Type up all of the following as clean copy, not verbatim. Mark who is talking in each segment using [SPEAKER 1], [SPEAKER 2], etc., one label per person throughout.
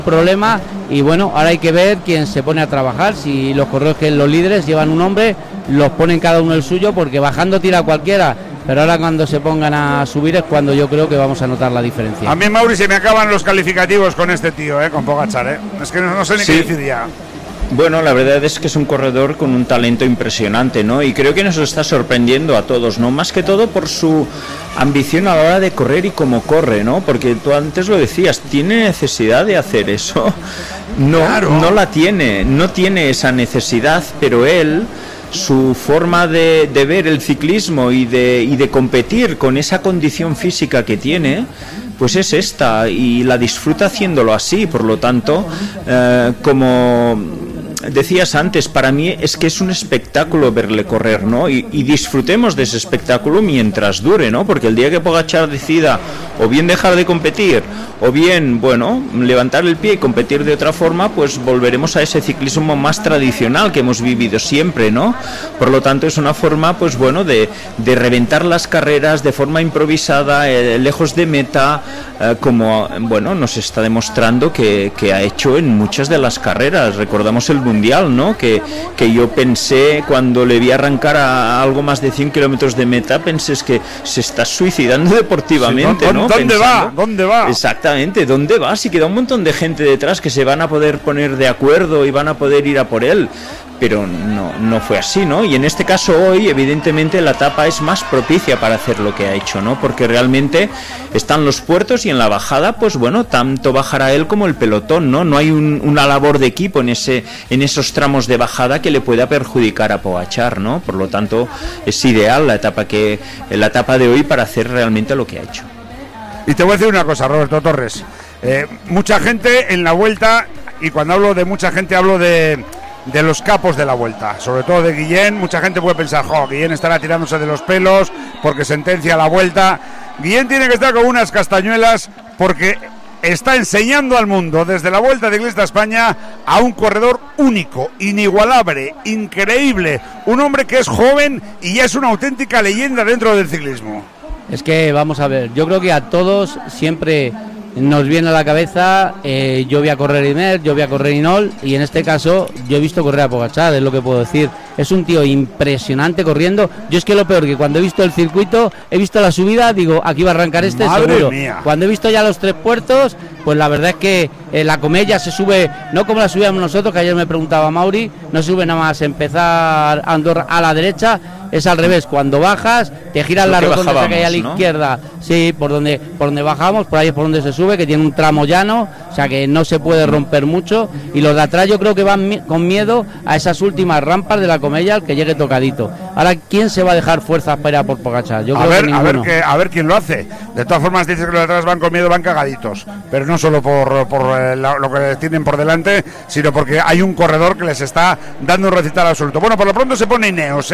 [SPEAKER 1] problema. Y bueno, ahora hay que ver quién se pone a trabajar. Si los corredores, que los líderes llevan un hombre, los ponen cada uno el suyo, porque bajando tira cualquiera, pero ahora cuando se pongan a subir es cuando yo creo que vamos a notar la diferencia.
[SPEAKER 2] A mí, Mauri, se me acaban los calificativos con este tío, con Pogačar, es que no sé ni qué decir ya.
[SPEAKER 3] Bueno, la verdad es que es un corredor con un talento impresionante, ¿no? Y creo que nos está sorprendiendo a todos, ¿no? Más que todo por su ambición a la hora de correr y cómo corre, ¿no? Porque tú antes lo decías, ¿tiene necesidad de hacer eso? No, claro. No la tiene, no tiene esa necesidad, pero él, su forma de ver el ciclismo y de competir con esa condición física que tiene, pues es esta, y la disfruta haciéndolo así. Por lo tanto, como decías antes, para mí es que es un espectáculo verle correr, ¿no? Y disfrutemos de ese espectáculo mientras dure, ¿no? Porque el día que Pogačar decida o bien dejar de competir o bien, bueno, levantar el pie y competir de otra forma, pues volveremos a ese ciclismo más tradicional que hemos vivido siempre, ¿no? Por lo tanto, es una forma, pues bueno, de reventar las carreras de forma improvisada, lejos de meta, como, bueno, nos está demostrando que ha hecho en muchas de las carreras. Recordamos el Mundial, ¿no? Que yo pensé, cuando le vi arrancar a algo más de 100 kilómetros de meta, pensé, es que se está suicidando deportivamente, sí, ¿no?
[SPEAKER 2] ¿Dónde va?
[SPEAKER 3] Exactamente, ¿dónde va? Si queda un montón de gente detrás que se van a poder poner de acuerdo y van a poder ir a por él. Pero no fue así, ¿no? Y en este caso hoy, evidentemente, la etapa es más propicia para hacer lo que ha hecho, ¿no? Porque realmente están los puertos y en la bajada, pues bueno, tanto bajará él como el pelotón, ¿no? No hay una labor de equipo en esos tramos de bajada que le pueda perjudicar a Pogačar, ¿no? Por lo tanto, es ideal la etapa de hoy para hacer realmente lo que ha hecho.
[SPEAKER 2] Y te voy a decir una cosa, Roberto Torres. Mucha gente en la Vuelta, y cuando hablo de mucha gente hablo de los capos de la Vuelta, sobre todo de Guillén. Mucha gente puede pensar, Guillén estará tirándose de los pelos porque sentencia la Vuelta. Guillén tiene que estar con unas castañuelas porque está enseñando al mundo desde la Vuelta de Ciclistas de España a un corredor único, inigualable, increíble, un hombre que es joven y ya es una auténtica leyenda dentro del ciclismo.
[SPEAKER 1] Es que, vamos a ver, yo creo que a todos siempre nos viene a la cabeza, yo voy a correr Imer, yo voy a correr Inol, y en este caso yo he visto correr a Pogačar, es lo que puedo decir. Es un tío impresionante corriendo. Yo es que lo peor, que cuando he visto el circuito, he visto la subida, digo, aquí va a arrancar este,
[SPEAKER 2] Madre
[SPEAKER 1] seguro.
[SPEAKER 2] Mía.
[SPEAKER 1] Cuando he visto ya los 3 puertos, pues la verdad es que la Comella se sube, no como la subíamos nosotros, que ayer me preguntaba Mauri, no sube nada más empezar Andorra a la derecha, es al revés. Cuando bajas, te giras la rotonda que hay a la izquierda, sí, por donde bajamos, por ahí es por donde se sube, que tiene un tramo llano, o sea que no se puede romper mucho, y los de atrás yo creo que van con miedo a esas últimas rampas de la Comella, al que llegue tocadito. Ahora, ¿quién se va a dejar fuerzas para ir a por Pogačar? Yo creo que ninguno.
[SPEAKER 2] A ver quién lo hace. De todas formas, dices que los de atrás van con miedo, van cagaditos, pero no solo por lo que tienen por delante, sino porque hay un corredor que les está dando un recital absoluto. Bueno, por lo pronto se pone Ineos,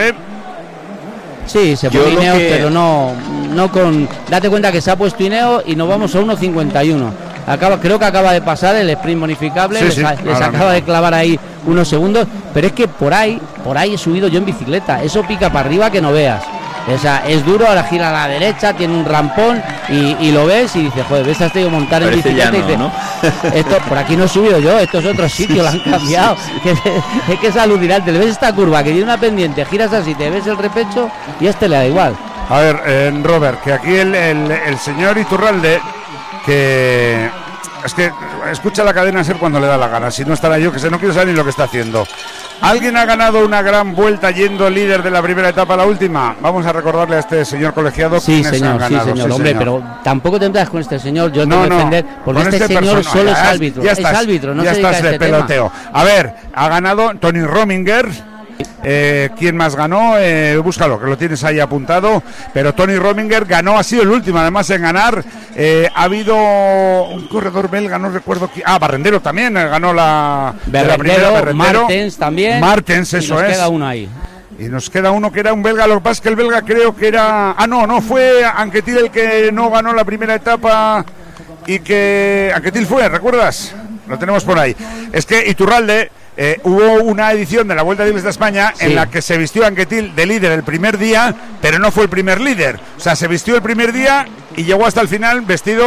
[SPEAKER 1] Sí, se pone Ineos, pero no con... Date cuenta que se ha puesto Ineos y nos vamos a 1.51. Creo que acaba de pasar el sprint bonificable, les acaba de clavar ahí unos segundos, pero es que por ahí he subido yo en bicicleta, eso pica para arriba que no veas. O sea, es duro, ahora gira a la derecha, tiene un rampón y lo ves y dices, joder, ves a este montar en bicicleta llano, y dices, ¿no? Esto, por aquí no he subido yo, esto es otro sitio, lo han cambiado. Es que es alucinante, le ves esta curva que tiene una pendiente, giras así, te ves el repecho y a este le da igual.
[SPEAKER 2] A ver, Robert, que aquí el señor Iturralde, que es que escucha la cadena SER cuando le da la gana, si no estará yo, que no quiero saber ni lo que está haciendo. ¿Alguien ha ganado una gran vuelta yendo líder de la primera etapa a la última? Vamos a recordarle a este señor colegiado
[SPEAKER 1] quiénes han ganado. Sí, señor, hombre, pero tampoco te metas con este señor, yo tengo que defender, porque este señor solo es árbitro. Es árbitro, no se dedica a este
[SPEAKER 2] peloteo. A ver, ha ganado Tony Rominger. ¿Quién más ganó? Búscalo, que lo tienes ahí apuntado. Pero Tony Rominger ganó, ha sido el último además en ganar. Ha habido un corredor belga, no recuerdo quién. Barrendero también ganó la primera.
[SPEAKER 1] Martens también.
[SPEAKER 2] Martens, eso es.
[SPEAKER 1] Nos queda uno ahí.
[SPEAKER 2] Y nos queda uno que era un belga, lo que pasa es que el belga creo que era... no fue Anquetil el que no ganó la primera etapa y que... Anquetil fue, ¿recuerdas? Lo tenemos por ahí. Es que Iturralde... hubo una edición de la Vuelta de Ciclistas de España en la que se vistió Anquetil de líder el primer día, pero no fue el primer líder. O sea, se vistió el primer día y llegó hasta el final vestido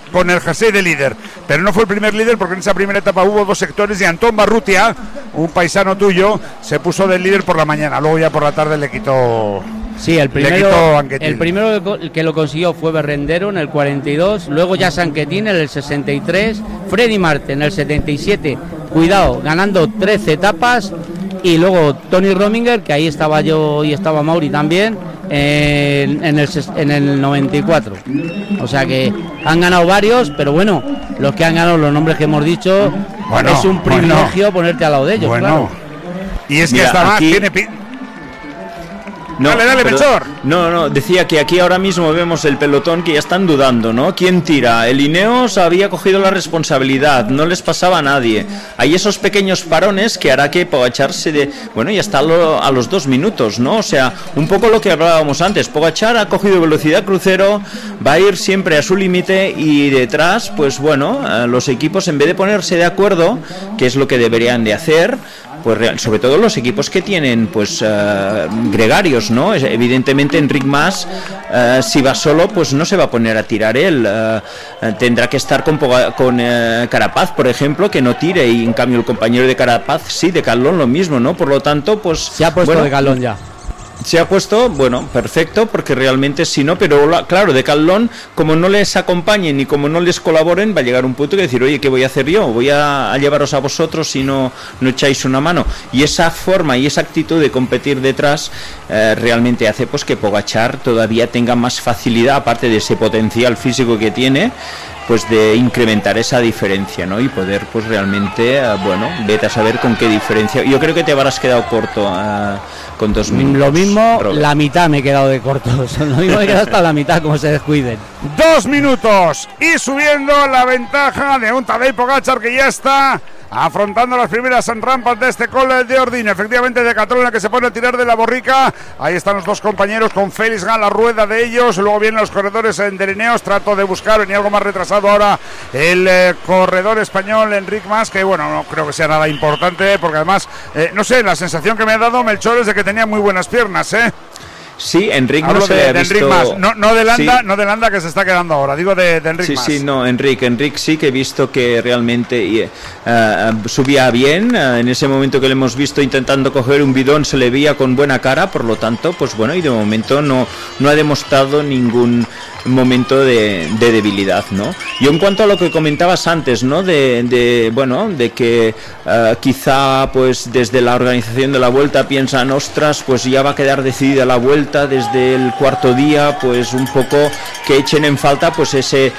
[SPEAKER 2] con el jersey de líder, pero no fue el primer líder porque en esa primera etapa hubo 2 sectores y Antón Barrutia, un paisano tuyo, se puso del líder por la mañana, luego ya por la tarde le quitó.
[SPEAKER 1] Sí, el primero que lo consiguió fue Berrendero en el 42, luego ya Sanquetín en el 63, Freddy Marte en el 77, cuidado, ganando 13 etapas, y luego Tony Rominger, que ahí estaba yo y estaba Mauri también, en el 94. O sea que han ganado varios, pero bueno, los que han ganado los nombres que hemos dicho, es un privilegio ponerte al lado de ellos. Claro.
[SPEAKER 2] Y es que esta
[SPEAKER 3] aquí...
[SPEAKER 2] tiene...
[SPEAKER 3] No,
[SPEAKER 2] dale, Melchor.
[SPEAKER 3] No, decía que aquí ahora mismo vemos el pelotón que ya están dudando, ¿no? ¿Quién tira? El Ineos había cogido la responsabilidad, no les pasaba a nadie. Hay esos pequeños parones que hará que Pogačar ya está a los 2 minutos, ¿no? O sea, un poco lo que hablábamos antes. Pogačar ha cogido velocidad crucero, va a ir siempre a su límite y detrás, pues bueno, los equipos en vez de ponerse de acuerdo, que es lo que deberían de hacer, pues sobre todo los equipos que tienen pues gregarios, ¿no? Evidentemente Enric Mas, si va solo, pues no se va a poner a tirar él, tendrá que estar con Carapaz, por ejemplo, que no tire, y en cambio el compañero de Carapaz sí, de Calón lo mismo, ¿no? Por lo tanto, pues
[SPEAKER 1] se ha puesto de Calón ya.
[SPEAKER 3] Se ha puesto, perfecto, porque realmente si no, pero claro, de Calón, como no les acompañen y como no les colaboren, va a llegar un punto que decir, oye, ¿qué voy a hacer yo? Voy a llevaros a vosotros si no echáis una mano. Y esa forma y esa actitud de competir detrás realmente hace pues que Pogačar todavía tenga más facilidad, aparte de ese potencial físico que tiene, pues de incrementar esa diferencia, ¿no? Y poder pues realmente, vete a saber con qué diferencia. Yo creo que te habrás quedado corto con 2 minutos.
[SPEAKER 1] Lo mismo, Robert. La mitad me he quedado de corto. Lo mismo me he quedado hasta la mitad, como se descuiden.
[SPEAKER 2] 2 minutos y subiendo la ventaja de un Tadej Pogačar que ya está afrontando las primeras rampas de este Col de Ordino. Efectivamente, Decathlon, la que se pone a tirar de la borrica. Ahí están los 2 compañeros con Félix Gall, la rueda de ellos. Luego vienen los corredores de Ineos. Trato de buscar, venía algo más retrasado ahora el corredor español Enric Mas, que bueno, no creo que sea nada importante, porque además, no sé, la sensación que me ha dado Melchor es de que tenía muy buenas piernas,
[SPEAKER 3] Sí, Enric
[SPEAKER 2] no se había visto... Enric Mas, no de Landa, sí. No de Landa que se está quedando ahora, digo de Enric Mas.
[SPEAKER 3] Sí, no, Enric sí que he visto que realmente subía bien, en ese momento que le hemos visto intentando coger un bidón se le veía con buena cara, por lo tanto, pues bueno, y de momento no ha demostrado ningún momento de debilidad, ¿no? Yo en cuanto a lo que comentabas antes, ¿no? De que quizá pues desde la organización de la Vuelta piensan, ostras, pues ya va a quedar decidida la Vuelta desde el 4.º día, pues un poco que echen en falta pues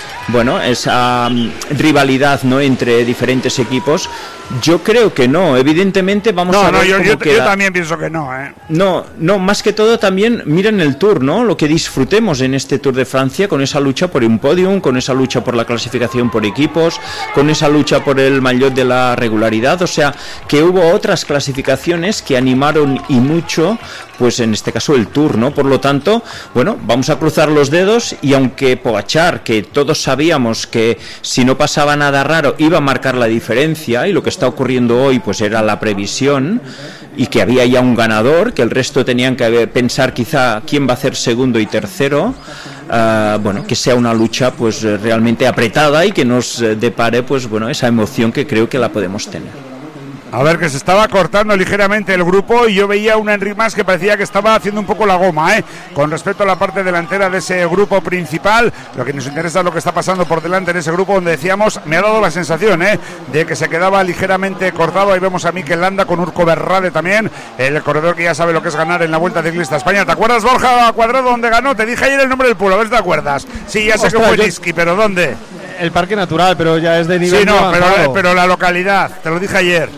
[SPEAKER 3] esa rivalidad, ¿no? Entre diferentes equipos. Yo creo que no, evidentemente vamos a ver cómo queda.
[SPEAKER 2] Yo también pienso que no,
[SPEAKER 3] No, más que todo también miren el Tour, ¿no? Lo que disfrutemos en este Tour de Francia, con esa lucha por un podium, con esa lucha por la clasificación por equipos, con esa lucha por el maillot de la regularidad, o sea, que hubo otras clasificaciones que animaron y mucho, pues en este caso el Tour, ¿no? Por lo tanto, vamos a cruzar los dedos, y aunque Pogačar, que todos sabíamos que si no pasaba nada raro iba a marcar la diferencia, y lo que está ocurriendo hoy pues era la previsión, y que había ya un ganador, que el resto tenían que pensar quizá quién va a hacer segundo y tercero, que sea una lucha pues realmente apretada y que nos depare pues esa emoción que creo que la podemos tener.
[SPEAKER 2] A ver, que se estaba cortando ligeramente el grupo, y yo veía un Enric Mas que parecía que estaba haciendo un poco la goma, con respecto a la parte delantera de ese grupo principal. Lo que nos interesa es lo que está pasando por delante en ese grupo, donde decíamos, me ha dado la sensación de que se quedaba ligeramente cortado. Ahí vemos a Mikel Landa con Urco Berrade también, el corredor que ya sabe lo que es ganar en la Vuelta Ciclista España. ¿Te acuerdas, Borja Cuadrado, dónde ganó? Te dije ayer el nombre del pueblo, a ver si te acuerdas. Sí, ya sé que fue Liski, pero ¿dónde?
[SPEAKER 4] El Parque Natural, pero ya es de nivel.
[SPEAKER 2] Sí, no, pero la localidad, te lo dije ayer.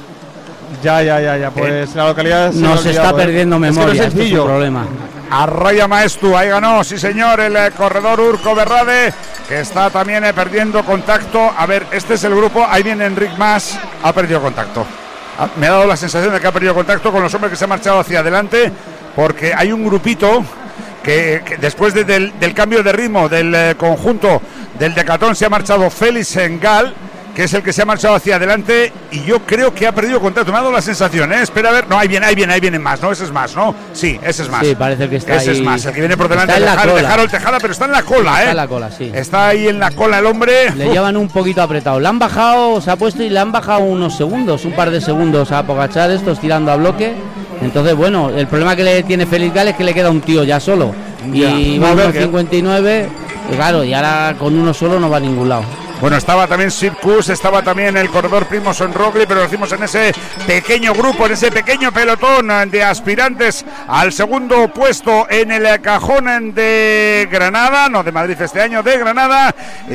[SPEAKER 4] Ya, pues la localidad
[SPEAKER 1] nos está perdiendo memoria,
[SPEAKER 4] es
[SPEAKER 1] un problema.
[SPEAKER 2] Arraya Maestu, ahí ganó, sí señor, el corredor Urco Berrade, que está también perdiendo contacto. A ver, este es el grupo, ahí viene Enric Mas, ha perdido contacto. Me ha dado la sensación de que ha perdido contacto con los hombres que se han marchado hacia adelante, porque hay un grupito que después del cambio de ritmo del conjunto del Decathlon se ha marchado Félix Gall, que es el que se ha marchado hacia adelante, y yo creo que ha perdido contacto, me ha dado la sensación, espera a ver, no, ahí viene más, no, ese es más, ¿no? Sí, ese es más.
[SPEAKER 1] Sí, parece que está
[SPEAKER 2] ese
[SPEAKER 1] ahí.
[SPEAKER 2] es más, el que viene por delante de Harold Tejada, pero está en la cola,
[SPEAKER 1] Está en la cola, sí.
[SPEAKER 2] Está ahí en la cola el hombre.
[SPEAKER 1] Le llevan un poquito apretado, le han bajado, se ha puesto y le han bajado unos segundos, un par de segundos a Pogačar, estos tirando a bloque. Entonces, bueno, el problema que le tiene Félix Gall es que le queda un tío ya solo. Y va a 1.59, y claro, y ahora con uno solo no va a ningún lado.
[SPEAKER 2] Bueno, estaba también Sirkus, estaba también el corredor Primož Roglič, pero lo decimos en ese pequeño grupo, en ese pequeño pelotón de aspirantes al segundo puesto en el cajón de Granada, no de Madrid este año, de Granada,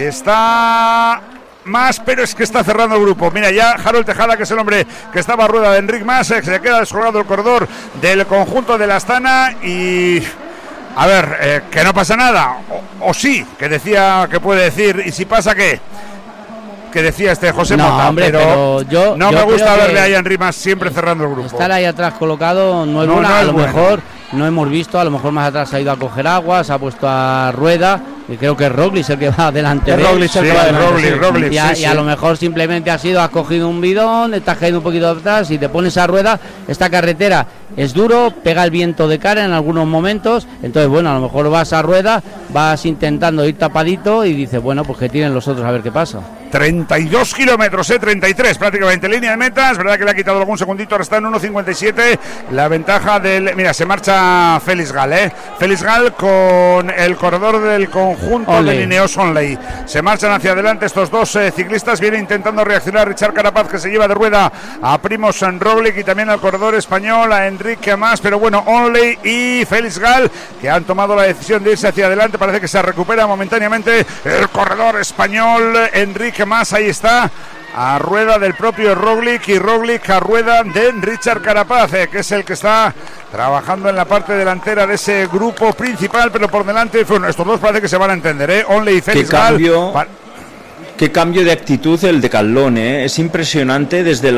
[SPEAKER 2] está más, pero es que está cerrando el grupo. Mira ya Harold Tejada, que es el hombre que estaba a rueda de Enric Mas, que se queda descolgado el corredor del conjunto de la Astana y... A ver, que no pasa nada, o sí, que decía, que puede decir, y si pasa, ¿qué? Que decía José Mota,
[SPEAKER 1] hombre, pero yo
[SPEAKER 2] me gusta verle ahí a Enric Mas siempre cerrando el grupo.
[SPEAKER 1] Estar ahí atrás colocado no es bueno, a lo mejor no hemos visto, a lo mejor más atrás ha ido a coger agua, se ha puesto a rueda, y creo que es Roglič el que va delante de él. Y a lo mejor simplemente ha sido, has cogido un bidón, estás cayendo un poquito atrás y te pones a rueda. Esta carretera es duro, pega el viento de cara en algunos momentos, entonces bueno, a lo mejor vas a rueda, vas intentando ir tapadito y dices, bueno, pues que tienen los otros a ver qué pasa.
[SPEAKER 2] 32 kilómetros, 33 prácticamente línea de meta, es verdad que le ha quitado algún segundito, ahora está en 1.57, la ventaja del... Mira, se marcha Félix Gall, Félix Gall con el corredor del conjunto de Ineos Onley, se marchan hacia adelante estos dos ciclistas, viene intentando reaccionar Richard Carapaz, que se lleva de rueda a Primož Roglič y también al corredor español, a Enric Mas, pero bueno, Onley y Félix Gall, que han tomado la decisión de irse hacia adelante, parece que se recupera momentáneamente el corredor español, Enric Mas, ahí está, a rueda del propio Roglič, y Roglič a rueda de Richard Carapaz, que es el que está trabajando en la parte delantera de ese grupo principal, pero por delante, bueno, estos dos parece que se van a entender, Onley y Félix Gall.
[SPEAKER 3] Qué cambio de actitud el de Caldón, es impresionante desde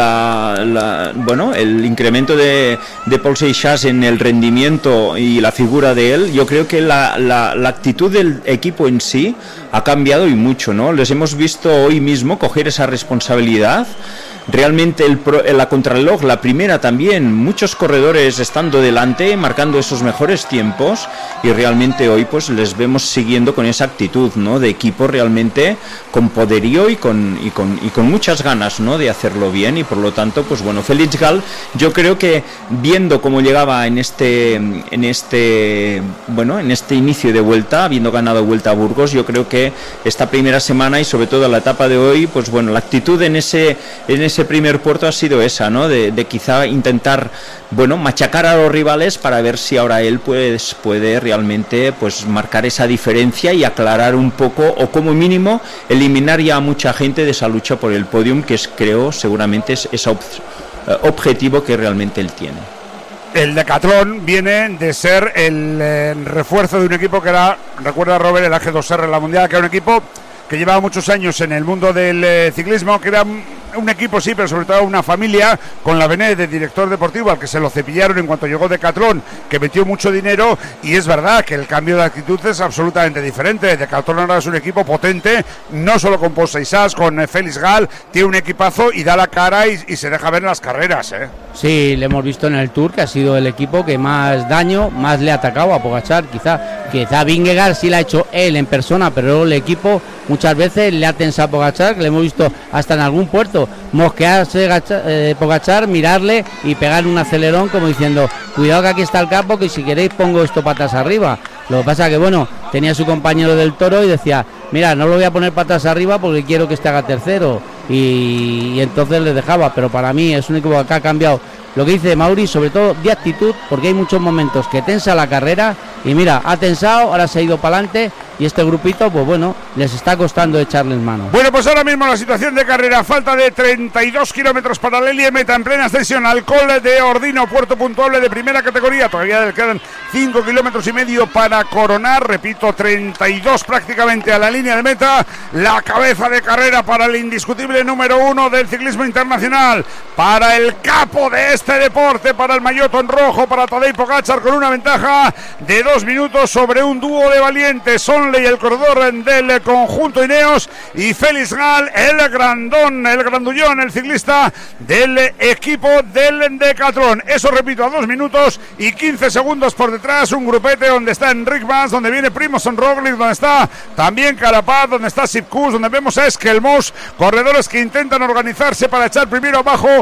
[SPEAKER 3] el incremento de Paul Seixas en el rendimiento y la figura de él. Yo creo que la actitud del equipo en sí ha cambiado y mucho, ¿no? Les hemos visto hoy mismo coger esa responsabilidad. Realmente la contrarreloj, la primera también, muchos corredores estando delante, marcando esos mejores tiempos, y realmente hoy pues les vemos siguiendo con esa actitud, ¿no? De equipo realmente con poderío y con muchas ganas, ¿no? De hacerlo bien, y por lo tanto pues bueno, Félix Gall, yo creo que viendo cómo llegaba en este inicio de vuelta, habiendo ganado Vuelta a Burgos, yo creo que esta primera semana y sobre todo la etapa de hoy, pues bueno, la actitud en ese primer puerto ha sido esa, ¿no? De quizá intentar, bueno, machacar a los rivales para ver si ahora él puede realmente pues marcar esa diferencia y aclarar un poco, o como mínimo eliminar ya a mucha gente de esa lucha por el podium, que creo seguramente es ese objetivo que realmente él tiene.
[SPEAKER 2] El Decathlon viene de ser el refuerzo de un equipo que era, recuerda Robert, el AG2R en la Mundial, que era un equipo que llevaba muchos años en el mundo del ciclismo, que era un equipo, sí, pero sobre todo una familia, con la Benet de director deportivo, al que se lo cepillaron en cuanto llegó Decathlon, que metió mucho dinero, y es verdad que el cambio de actitud es absolutamente diferente. Decathlon ahora es un equipo potente, no solo con Paul Seixas, con Félix Gall, tiene un equipazo y da la cara y se deja ver en las carreras,
[SPEAKER 1] Sí, le hemos visto en el Tour que ha sido el equipo que más daño, más le ha atacado a Pogačar. Quizá Vingegaard sí la ha hecho él en persona, pero el equipo muchas veces le ha tensado a Pogačar, que le hemos visto hasta en algún puerto mosquearse Pogačar, mirarle y pegarle un acelerón como diciendo, cuidado que aquí está el campo, que si queréis pongo esto patas arriba. Lo que pasa que bueno, tenía su compañero del Toro y decía, mira, no lo voy a poner patas arriba porque quiero que este haga tercero, y entonces le dejaba. Pero para mí es un equipo que ha cambiado, lo que dice Mauri, sobre todo de actitud, porque hay muchos momentos que tensa la carrera, y mira, ha tensado, ahora se ha ido para adelante, y este grupito, pues bueno, les está costando echarles mano.
[SPEAKER 2] Bueno, pues ahora mismo la situación de carrera, falta de 32 kilómetros para la línea meta en plena ascensión al Col de Ordino, puerto puntuable de primera categoría, todavía le quedan 5 kilómetros y medio para coronar, repito, 32 prácticamente a la línea de meta, la cabeza de carrera para el indiscutible número 1 del ciclismo internacional, para el capo de este deporte para el maillot en rojo, para Tadej Pogačar, con una ventaja de 2 minutos sobre un dúo de valientes. Onley, el corredor del conjunto Ineos, y Félix Gall, el grandullón, el ciclista del equipo del Decathlon. Eso, repito, a 2 minutos y 15 segundos por detrás, un grupete donde está Enric Mas, donde viene Primož Roglič, donde está también Carapaz, donde está Sepp Kuss, donde vemos a Eskelmos, corredores que intentan organizarse para echar primero abajo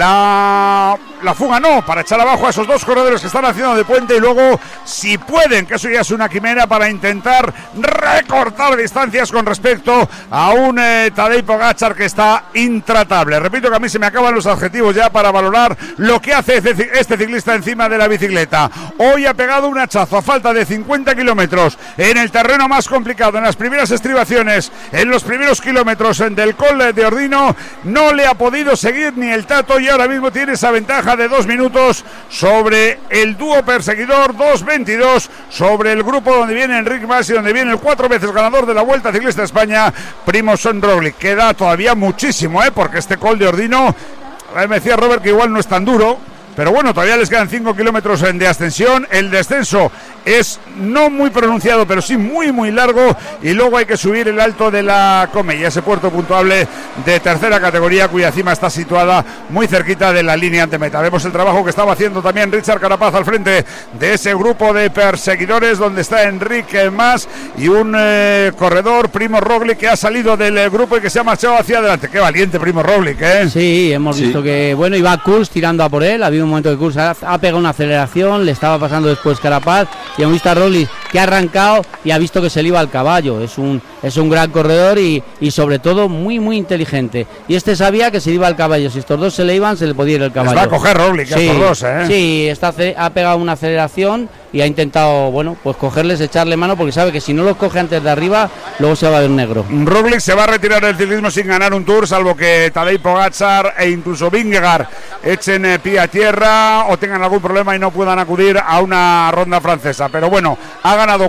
[SPEAKER 2] la fuga, no, para echar abajo a esos 2 corredores que están haciendo de puente, y luego, si pueden, que eso ya es una quimera, para intentar recortar distancias con respecto a un Tadej Pogačar que está intratable. Repito que a mí se me acaban los adjetivos ya para valorar lo que hace este ciclista encima de la bicicleta. Hoy ha pegado un hachazo a falta de 50 kilómetros en el terreno más complicado, en las primeras estribaciones, en los primeros kilómetros del Col de Ordino. No le ha podido seguir ni el Tato, y ahora mismo tiene esa ventaja de 2 minutos sobre el dúo perseguidor, 2:22 sobre el grupo donde viene Enric Mas y donde viene el 4 veces ganador de la Vuelta Ciclista de España, Primož Roglič. Queda todavía muchísimo, porque este Col de Ordino, me decía Robert que igual no es tan duro, pero bueno, todavía les quedan 5 kilómetros de ascensión. El descenso es no muy pronunciado, pero sí muy muy largo, y luego hay que subir el Alto de la Comella, ese puerto puntuable de tercera categoría cuya cima está situada muy cerquita de la línea ante meta. Vemos el trabajo que estaba haciendo también Richard Carapaz al frente de ese grupo de perseguidores, donde está Enric Mas y un corredor, Primož Roglič, que ha salido del grupo y que se ha marchado hacia adelante. Qué valiente Primož Roglič, ¿eh?
[SPEAKER 1] Sí, hemos visto que, bueno, iba Kuss tirando a por él. Ha habido un momento que Kuss ha pegado una aceleración, le estaba pasando después Carapaz, y hemos visto a Roglič que ha arrancado y ha visto que se le iba al caballo. Es un gran corredor y sobre todo muy muy inteligente, y este sabía que se le iba al caballo. Si estos 2 se le iban, se le podía ir el caballo.
[SPEAKER 2] Les va a coger Roglič, sí, estos 2, ¿eh?
[SPEAKER 1] Sí, ha pegado una aceleración y ha intentado, bueno, pues cogerles, echarle mano, porque sabe que si no los coge antes de arriba, luego se va a ver negro.
[SPEAKER 2] Roglič se va a retirar del ciclismo sin ganar un Tour, salvo que Tadej Pogačar e incluso Vingegaard echen pie a tierra o tengan algún problema y no puedan acudir a una ronda francesa. Pero bueno, ha ganado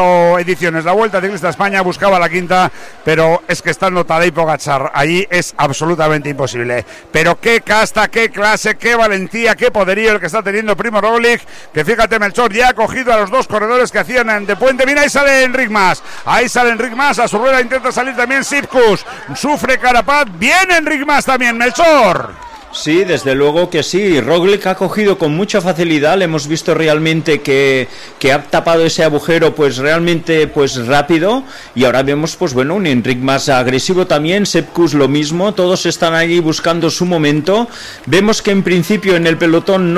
[SPEAKER 2] 4 ediciones la Vuelta Ciclista a España, buscaba la quinta, pero es que estando Tadej Pogačar allí es absolutamente imposible. Pero qué casta, qué clase, qué valentía, qué poderío el que está teniendo Primož Roglič, que fíjate, Melchor, ya ha cogido a los 2 corredores que hacían de puente. Mira, ahí sale Enric Mas, a su rueda intenta salir también Sepp Kuss, sufre Carapaz, viene Enric Mas también, Melchor.
[SPEAKER 3] Sí, desde luego que sí. Roglič ha cogido con mucha facilidad. Le hemos visto realmente que ha tapado ese agujero pues realmente pues rápido, y ahora vemos pues bueno un Enric Mas agresivo también, Sepp Kuss lo mismo. Todos están ahí buscando su momento. Vemos que en principio en el pelotón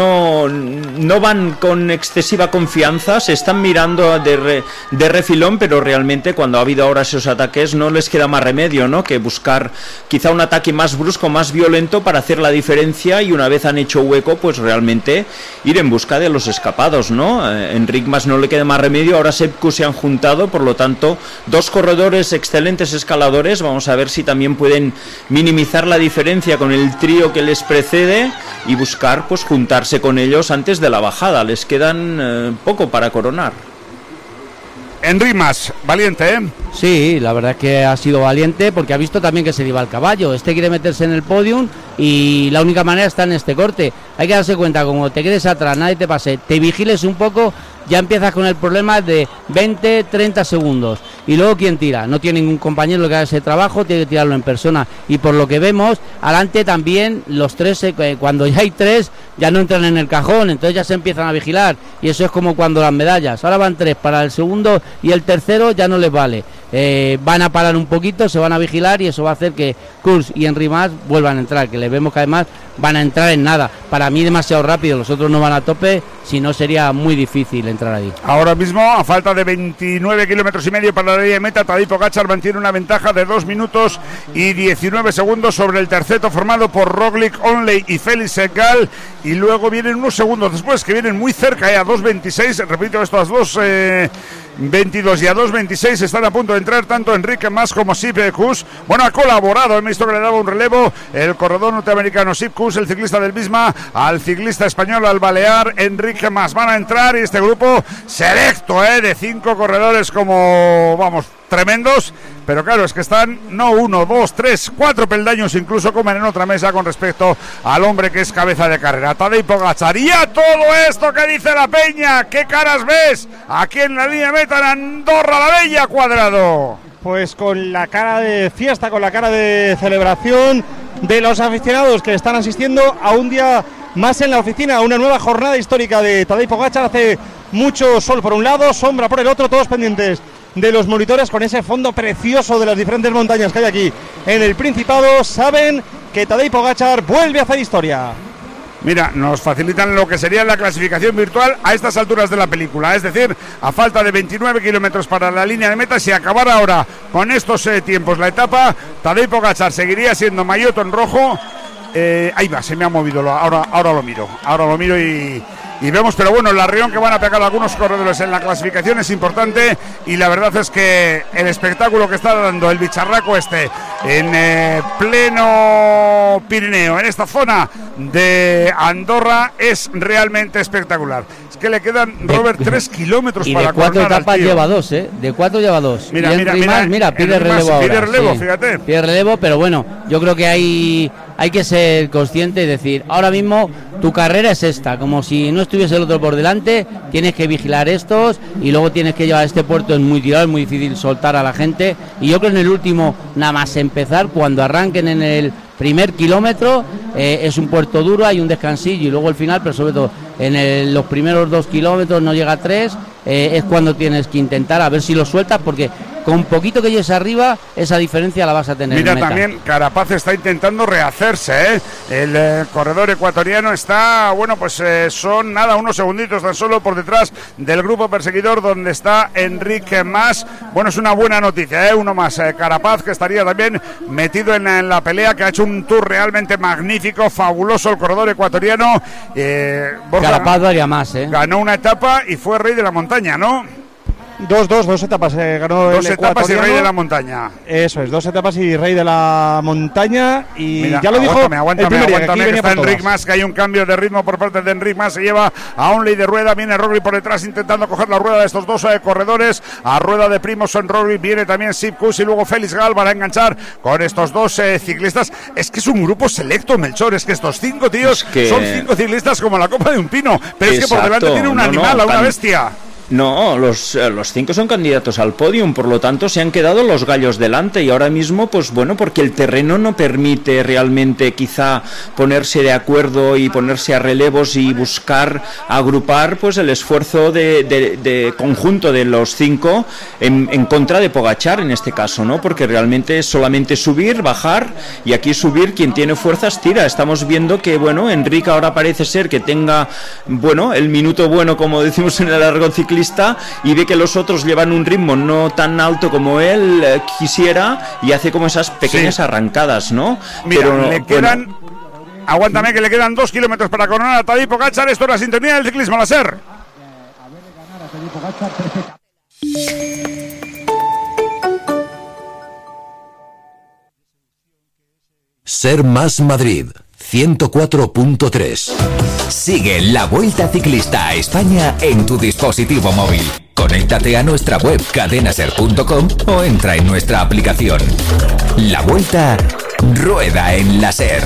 [SPEAKER 3] no van con excesiva confianza, se están mirando de refilón, pero realmente cuando ha habido ahora esos ataques no les queda más remedio, ¿no?, que buscar quizá un ataque más brusco, más violento para hacer la diferencia, y una vez han hecho hueco pues realmente ir en busca de los escapados, ¿no? Enric Mas no le queda más remedio. Ahora Sepp Kuss se han juntado, por lo tanto 2 corredores excelentes escaladores. Vamos a ver si también pueden minimizar la diferencia con el trío que les precede y buscar pues juntarse con ellos antes de la bajada. Les quedan poco para coronar.
[SPEAKER 2] Enric Mas, valiente, ¿eh?
[SPEAKER 1] Sí, la verdad es que ha sido valiente, porque ha visto también que se le iba al caballo. Este quiere meterse en el podium y la única manera está en este corte. Hay que darse cuenta, como te quedes atrás, nadie te pase, te vigiles un poco, ya empiezas con el problema de 20, 30 segundos. Y luego, ¿quién tira? No tiene ningún compañero que haga ese trabajo, tiene que tirarlo en persona. Y por lo que vemos, adelante también los 3, cuando ya hay 3, ya no entran en el cajón, entonces ya se empiezan a vigilar. Y eso es como cuando las medallas. Ahora van 3 para el segundo y el tercero ya no les vale. Van a parar un poquito, se van a vigilar, y eso va a hacer que Kuss y Enric Mas vuelvan a entrar, que les vemos que además van a entrar en nada. Para mí demasiado rápido, los otros no van a tope, si no sería muy difícil entrar ahí.
[SPEAKER 2] Ahora mismo, a falta de 29 kilómetros y medio para la línea de meta, Tadej Pogačar mantiene una ventaja de 2 minutos y 19 segundos sobre el terceto, formado por Roglič, Onley y Félix Gall, y luego vienen unos segundos después que vienen muy cerca, a 2.26, repito, estas dos 22 y a 2.26 están a punto de entrar tanto Enric Mas como Sepp Kuss. Bueno, ha colaborado, he visto que le daba un relevo el corredor norteamericano Sepp Kuss, el ciclista del Visma, al ciclista español, al balear Enric Mas. Van a entrar, y este grupo selecto, de 5 corredores, como vamos, tremendos, pero claro, es que están no 1, 2, 3, 4 peldaños incluso comen en otra mesa con respecto al hombre que es cabeza de carrera, Tadej Pogačar. Y a todo esto que dice la peña, ¿qué caras ves aquí en la línea meta en Andorra la Bella, Cuadrado?
[SPEAKER 4] Pues con la cara de fiesta, con la cara de celebración de los aficionados que están asistiendo a un día más en la oficina, a una nueva jornada histórica de Tadej Pogačar. Hace mucho sol por un lado, sombra por el otro, todos pendientes de los monitores con ese fondo precioso de las diferentes montañas que hay aquí en el Principado. Saben que Tadej Pogačar vuelve a hacer historia.
[SPEAKER 2] Mira, nos facilitan lo que sería la clasificación virtual a estas alturas de la película, es decir, a falta de 29 kilómetros para la línea de meta. Si acabara ahora con estos tiempos la etapa, Tadej Pogačar seguiría siendo maillot en rojo. Ahí va, se me ha movido, ahora lo miro y vemos, pero bueno, el arrión que van a pegar algunos corredores en la clasificación es importante, y la verdad es que el espectáculo que está dando el bicharraco en pleno Pirineo, en esta zona de Andorra, es realmente espectacular. Es que le quedan, Robert, 3 kilómetros
[SPEAKER 1] y
[SPEAKER 2] para
[SPEAKER 1] coronar. Y de 4 etapas
[SPEAKER 2] lleva
[SPEAKER 1] 2, de 4 lleva 2.
[SPEAKER 2] Mira,
[SPEAKER 1] pide relevo ahora.
[SPEAKER 2] Pide relevo,
[SPEAKER 1] sí.
[SPEAKER 2] Fíjate.
[SPEAKER 1] Pide relevo, pero bueno, yo creo que hay que ser consciente y decir, ahora mismo tu carrera es esta, como si no estuviese el otro por delante, tienes que vigilar estos y luego tienes que llevar este puerto, es muy tirado, es muy difícil soltar a la gente, y yo creo en el último, nada más empezar, cuando arranquen en el primer kilómetro, es un puerto duro, hay un descansillo y luego el final, pero sobre todo en los primeros 2 kilómetros, no llega a 3, es cuando tienes que intentar a ver si lo sueltas, porque con poquito que llegues arriba, esa diferencia la vas a tener.
[SPEAKER 2] Mira,
[SPEAKER 1] en meta.
[SPEAKER 2] también Carapaz está intentando rehacerse, El corredor ecuatoriano está, bueno, pues son unos segunditos tan solo por detrás del grupo perseguidor, donde está Enric Mas. Bueno, es una buena noticia, uno más, Carapaz, que estaría también metido en la pelea, que ha hecho un tour realmente magnífico, fabuloso el corredor ecuatoriano.
[SPEAKER 1] Carapaz daría más,
[SPEAKER 2] Ganó una etapa y fue rey de la montaña, ¿no?
[SPEAKER 4] Dos etapas, ganó
[SPEAKER 2] dos
[SPEAKER 4] el
[SPEAKER 2] etapas y rey de la montaña.
[SPEAKER 4] Eso es, 2 etapas y rey de la montaña. Y
[SPEAKER 2] mira,
[SPEAKER 4] ya lo dijo
[SPEAKER 2] aguántame, que está Enric Mas, que hay un cambio de ritmo por parte de Enric Mas. Se lleva a Onley de rueda, viene Roglic por detrás intentando coger la rueda de estos dos corredores. A rueda de Primož Roglic viene también Sepp Kuss y luego Félix Gall para enganchar con estos dos ciclistas. Es que es un grupo selecto, Melchor, es que estos 5 tíos son 5 ciclistas como la copa de un pino, pero es que por delante tiene un animal, una bestia.
[SPEAKER 3] No, los 5 son candidatos al podium, por lo tanto se han quedado los gallos delante, y ahora mismo, pues bueno, porque el terreno no permite realmente quizá ponerse de acuerdo y ponerse a relevos y buscar agrupar pues el esfuerzo de conjunto de los 5 en contra de Pogačar en este caso, ¿no? Porque realmente es solamente subir, bajar, y aquí subir, quien tiene fuerzas tira. Estamos viendo que, bueno, Enric ahora parece ser que tenga, bueno, el minuto bueno, como decimos en el argot ciclista, y ve que los otros llevan un ritmo no tan alto como él quisiera, y hace como esas pequeñas arrancadas, ¿no?
[SPEAKER 2] Mira, pero le quedan, aguántame, que le quedan 2 kilómetros para coronar a Tadej Pogačar. Esto es la sintonía del ciclismo, la SER.
[SPEAKER 5] Ser Más Madrid 104.3. Sigue la Vuelta Ciclista a España en tu dispositivo móvil. Conéctate a nuestra web cadenaser.com o entra en nuestra aplicación. La Vuelta rueda en la SER.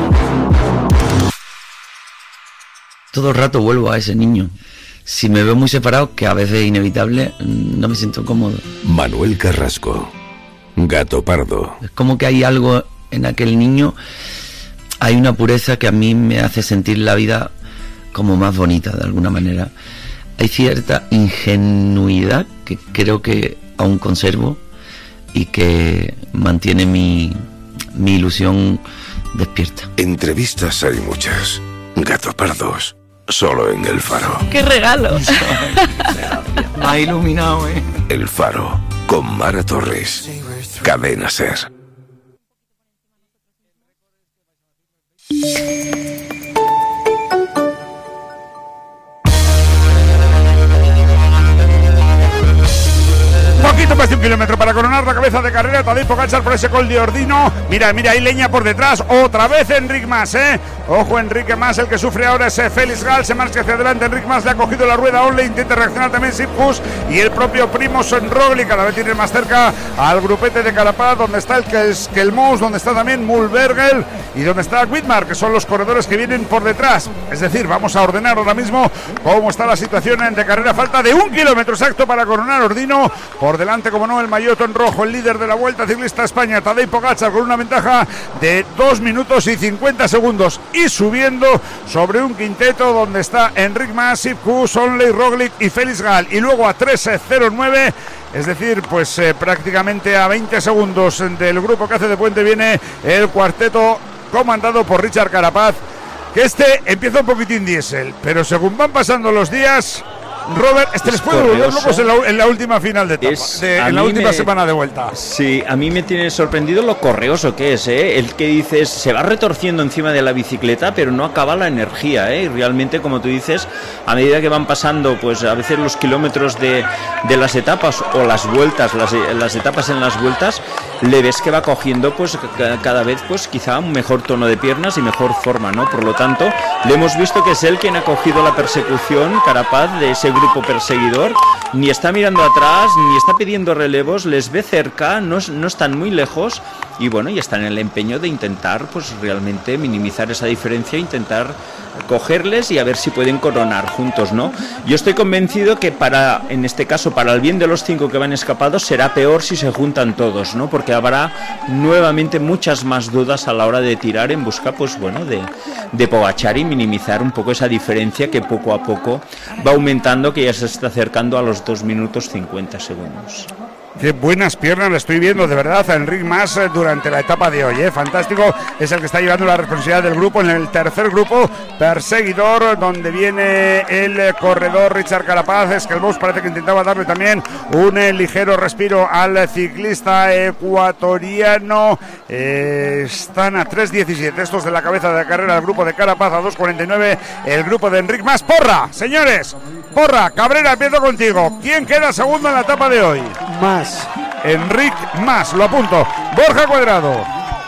[SPEAKER 6] Todo el rato vuelvo a ese niño. Si me veo muy separado, que a veces es inevitable, no me siento cómodo.
[SPEAKER 5] Manuel Carrasco, Gato Pardo.
[SPEAKER 6] Es como que hay algo en aquel niño, hay una pureza que a mí me hace sentir la vida como más bonita de alguna manera. Hay cierta ingenuidad que creo que aún conservo y que mantiene mi ilusión despierta.
[SPEAKER 5] Entrevistas hay muchas. Gato Pardos, solo en El Faro.
[SPEAKER 7] ¡Qué regalo!
[SPEAKER 6] Me ha iluminado,
[SPEAKER 5] El Faro, con Mara Torres. Cadena SER.
[SPEAKER 2] más de 1 kilómetro para coronar la cabeza de carrera. Tadej Pogačar por ese col de Ordino. Mira, ahí leña por detrás. Otra vez Enric Mas, Ojo, Enrique Mas, el que sufre ahora es Félix Gall. Se marcha hacia adelante. Enric Mas le ha cogido la rueda. Onley intenta reaccionar también Sipkus. Y el propio Primož Roglič cada vez tiene más cerca al grupete de Carapaz, donde está el Skelmous, donde está también Mulberger y donde está Widmar, que son los corredores que vienen por detrás. Es decir, vamos a ordenar ahora mismo cómo está la situación de carrera. Falta de 1 kilómetro exacto para coronar Ordino. Por delante, como no, el maillot en rojo, el líder de la Vuelta Ciclista España, Tadej Pogačar, con una ventaja de 2 minutos y 50 segundos. Y subiendo sobre un quinteto donde está Enric Mas, Sipkus, Onley, Roglič y Félix Gall. Y luego a 3:09. Es decir, pues prácticamente a 20 segundos del grupo que hace de puente viene el cuarteto comandado por Richard Carapaz, que empieza un poquitín diésel, pero según van pasando los días, Robert, les puede volver locos en la última final de etapa, en la última semana de vuelta.
[SPEAKER 3] Sí, a mí me tiene sorprendido lo correoso que es, el que dices, se va retorciendo encima de la bicicleta, pero no acaba la energía, y realmente, como tú dices, a medida que van pasando, pues a veces los kilómetros de las etapas o las vueltas, las etapas en las vueltas, le ves que va cogiendo, pues cada vez, pues quizá un mejor tono de piernas y mejor forma, ¿no? Por lo tanto, le hemos visto que es él quien ha cogido la persecución, Carapaz, de ese grupo perseguidor, ni está mirando atrás, ni está pidiendo relevos, les ve cerca, no están muy lejos, y bueno, y están en el empeño de intentar, pues realmente minimizar esa diferencia, intentar cogerles y a ver si pueden coronar juntos, ¿no? Yo estoy convencido que en este caso, para el bien de los 5 que van escapados, será peor si se juntan todos, ¿no? Porque habrá nuevamente muchas más dudas a la hora de tirar en busca, pues bueno, de Pogačar y minimizar un poco esa diferencia que poco a poco va aumentando, que ya se está acercando a los 2 minutos 50 segundos.
[SPEAKER 2] Qué buenas piernas le estoy viendo, de verdad, a Enric Mas durante la etapa de hoy, fantástico. Es el que está llevando la responsabilidad del grupo en el tercer grupo perseguidor, donde viene el corredor Richard Carapaz. Skelmous parece que intentaba darle también un ligero respiro al ciclista ecuatoriano. Están a 3:17 estos de la cabeza de la carrera del grupo de Carapaz, a 2:49 el grupo de Enric Mas. ¡Porra, señores! ¡Porra! Cabrera, empiezo contigo. ¿Quién queda segundo en la etapa de hoy?
[SPEAKER 4] Mas.
[SPEAKER 2] Enric Mas, lo apunto. Borja Cuadrado.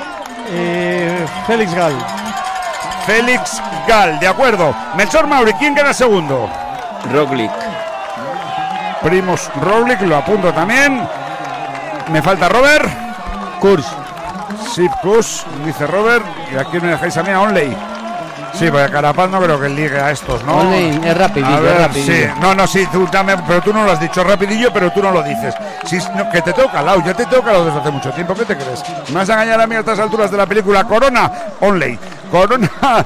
[SPEAKER 4] Félix Gall.
[SPEAKER 2] Félix Gall, de acuerdo. Melchor Mauri, ¿quién queda segundo?
[SPEAKER 3] Roglič.
[SPEAKER 2] Primož Roglič, lo apunto también. Me falta Robert.
[SPEAKER 1] Kurs.
[SPEAKER 2] Sipkus, dice Robert. Y aquí me dejáis a mí a Onley. Sí, porque Carapaz no creo que ligue a estos, ¿no?
[SPEAKER 1] Onley es rapidillo, rapidillo.
[SPEAKER 2] Sí, sí, pero tú no lo has dicho, rapidillo, pero tú no lo dices. Sí, no, que te tengo calado, ya te tengo calado desde hace mucho tiempo, ¿qué te crees? ¿Me vas a engañar a mí a estas alturas de la película? Corona, Onley. Corona,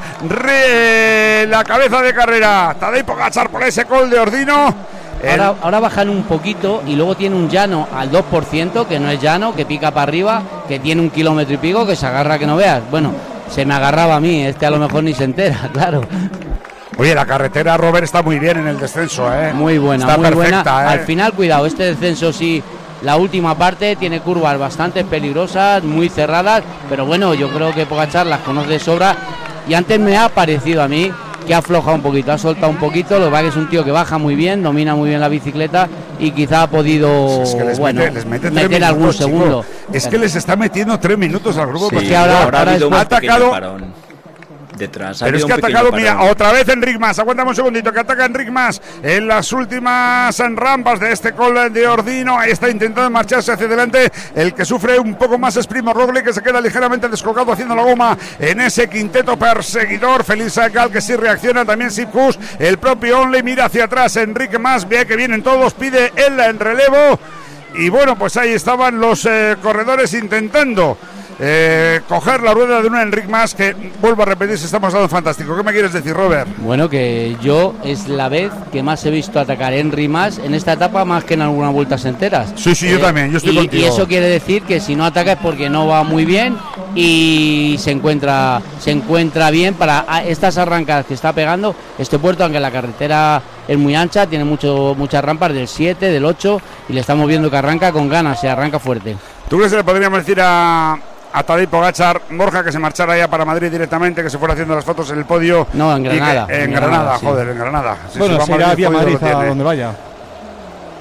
[SPEAKER 2] la cabeza de carrera. Tadej Pogačar por ese col de Ordino.
[SPEAKER 1] Ahora bajan un poquito y luego tiene un llano al 2%, que no es llano, que pica para arriba, que tiene 1 kilómetro y pico, que se agarra que no veas. Bueno, se me agarraba a mí, a lo mejor ni se entera, claro.
[SPEAKER 2] Oye, la carretera, Robert, está muy bien en el descenso,
[SPEAKER 1] Muy buena,
[SPEAKER 2] está
[SPEAKER 1] muy
[SPEAKER 2] perfecta,
[SPEAKER 1] buena. Al final, cuidado, este descenso sí, la última parte tiene curvas bastante peligrosas, muy cerradas, pero bueno, yo creo que Pogačar las conoce de sobra, y antes me ha parecido a mí que ha aflojado un poquito, ha soltado un poquito. Lo que pasa es que es un tío que baja muy bien, domina muy bien la bicicleta y quizá ha podido
[SPEAKER 2] les mete
[SPEAKER 1] meter algún segundo.
[SPEAKER 2] Es que les está metiendo 3 minutos al grupo.
[SPEAKER 3] Sí,
[SPEAKER 2] porque
[SPEAKER 3] ahora ha atacado
[SPEAKER 2] detrás. Pero es que ha atacado, mira, otra vez Enric Mas. Aguántame un segundito, que ataca Enric Mas en las últimas rampas de este col de Ordino. Ahí está intentando marcharse hacia adelante. El que sufre un poco más es Primož Roglič, que se queda ligeramente descolgado haciendo la goma en ese quinteto perseguidor. Félix Gall, que sí reacciona, también Sipkus. El propio Onley mira hacia atrás. Enric Mas ve que vienen todos, pide él en relevo. Y bueno, pues ahí estaban los corredores intentando coger la rueda de un Enric Mas, que vuelvo a repetir, se está mostrando fantástico. ¿Qué me quieres decir, Robert?
[SPEAKER 1] Bueno, que yo es la vez que más he visto atacar a Enric Mas en esta etapa, más que en algunas vueltas enteras.
[SPEAKER 2] Sí, yo también, yo estoy contigo.
[SPEAKER 1] Y eso quiere decir que si no ataca es porque no va muy bien y se encuentra bien para estas arrancadas que está pegando este puerto, aunque la carretera es muy ancha, tiene muchas rampas del 7, del 8, y le estamos viendo que arranca con ganas, se arranca fuerte.
[SPEAKER 2] ¿Tú crees que le podríamos decir a Tadej Pogačar, Borja, que se marchara ya para Madrid directamente, que se fuera haciendo las fotos en el podio?
[SPEAKER 1] No, en Granada.
[SPEAKER 2] En Granada, sí. Joder, en Granada.
[SPEAKER 4] Si bueno, se irá vía Madrid a donde vaya.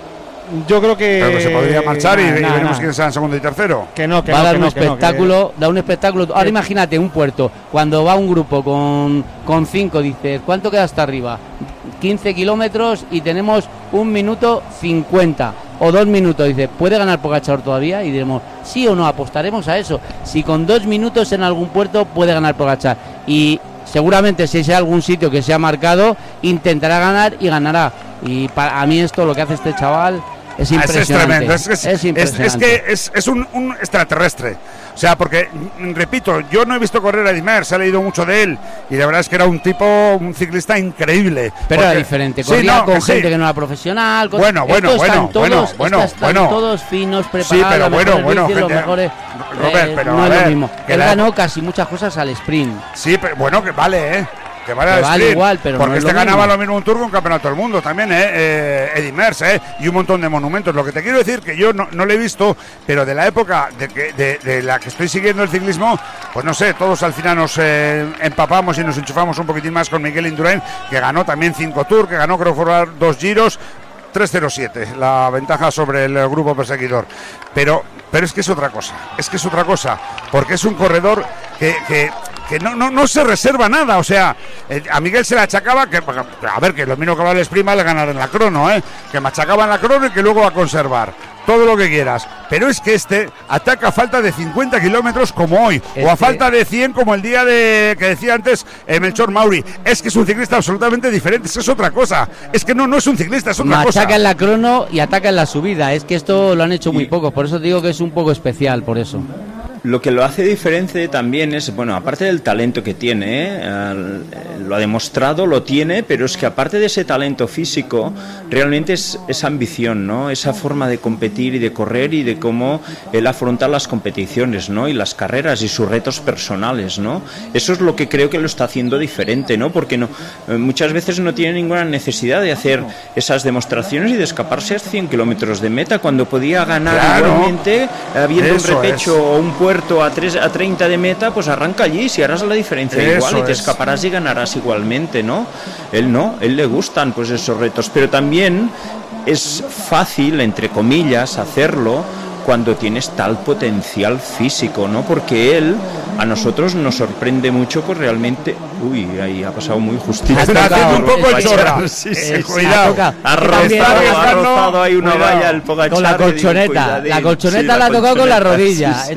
[SPEAKER 4] yo creo que...
[SPEAKER 2] Pero que se podría marchar y veremos quién será en segundo y tercero.
[SPEAKER 4] Que no,
[SPEAKER 1] va a dar un espectáculo, da un espectáculo. Ahora imagínate un puerto, cuando va un grupo con 5, dices, ¿cuánto queda hasta arriba? 15 kilómetros y tenemos 1 minuto 50 o 2 minutos, dice, ¿puede ganar Pogačar todavía? Y diremos, sí o no, apostaremos a eso. Si con 2 minutos en algún puerto puede ganar Pogačar, y seguramente si hay algún sitio que se ha marcado, intentará ganar y ganará. Y a mí esto, lo que hace este chaval, es impresionante.
[SPEAKER 2] Es que es un extraterrestre. O sea, porque, repito, yo no he visto correr a Eddy Merckx, he leído mucho de él, y la verdad es que era un ciclista increíble.
[SPEAKER 1] Pero era diferente, corría con gente que no era profesional.
[SPEAKER 2] Bueno,
[SPEAKER 1] todos finos, preparados,
[SPEAKER 2] sí, pero bueno,
[SPEAKER 1] los mejores.
[SPEAKER 2] Robert, pero
[SPEAKER 1] no
[SPEAKER 2] a
[SPEAKER 1] es
[SPEAKER 2] ver,
[SPEAKER 1] lo mismo. Él ganó casi muchas cosas al sprint.
[SPEAKER 2] Sí, pero bueno, que vale, que
[SPEAKER 1] vale igual, pero
[SPEAKER 2] porque
[SPEAKER 1] no es
[SPEAKER 2] ganaba lo mismo un Tour que un campeonato del mundo también, Eddy Merckx, y un montón de monumentos. Lo que te quiero decir, que yo no lo he visto, pero de la época de la que estoy siguiendo el ciclismo, pues no sé, todos al final nos empapamos y nos enchufamos un poquitín más con Miguel Indurain, que ganó también 5 Tours, que ganó, creo, por 2 Giros, 3:07 la ventaja sobre el grupo perseguidor. Pero es que es otra cosa, porque es un corredor que no se reserva nada. O sea, a Miguel se le achacaba que lo mismo que va el sprint le ganar en la crono, que machacaba en la crono y que luego va a conservar todo lo que quieras, pero es que este ataca a falta de 50 kilómetros como hoy, o a falta de 100 como el día que decía antes Melchor Mauri. Es que es un ciclista absolutamente diferente, es otra cosa, es que no es un ciclista, es otra cosa.
[SPEAKER 1] Ataca en la crono y ataca en la subida, es que esto lo han hecho muy poco, por eso te digo que es un poco especial, por eso.
[SPEAKER 3] Lo que lo hace diferente también es, bueno, aparte del talento que tiene, lo ha demostrado, lo tiene, pero es que aparte de ese talento físico, realmente es esa ambición, ¿no? Esa forma de competir y de correr y de cómo él afronta las competiciones, ¿no? Y las carreras y sus retos personales, ¿no? Eso es lo que creo que lo está haciendo diferente, ¿no? Porque muchas veces no tiene ninguna necesidad de hacer esas demostraciones y de escaparse a 100 kilómetros de meta cuando podía ganar igualmente, habiendo un repecho o un puerto a 30 de meta, pues arranca allí, si harás la diferencia igual y te escaparás y ganarás igualmente, ¿no? Él le gustan pues esos retos, pero también es fácil, entre comillas, hacerlo cuando tienes tal potencial físico, ¿no? Porque él a nosotros nos sorprende mucho, pues realmente... Uy, ahí ha pasado muy justito.
[SPEAKER 2] Está haciendo un poco el chorra.
[SPEAKER 3] Cuidado. Ha rozado ahí una valla el Pogačar.
[SPEAKER 1] Con la colchoneta. La colchoneta la ha tocado con la rodilla. Sí.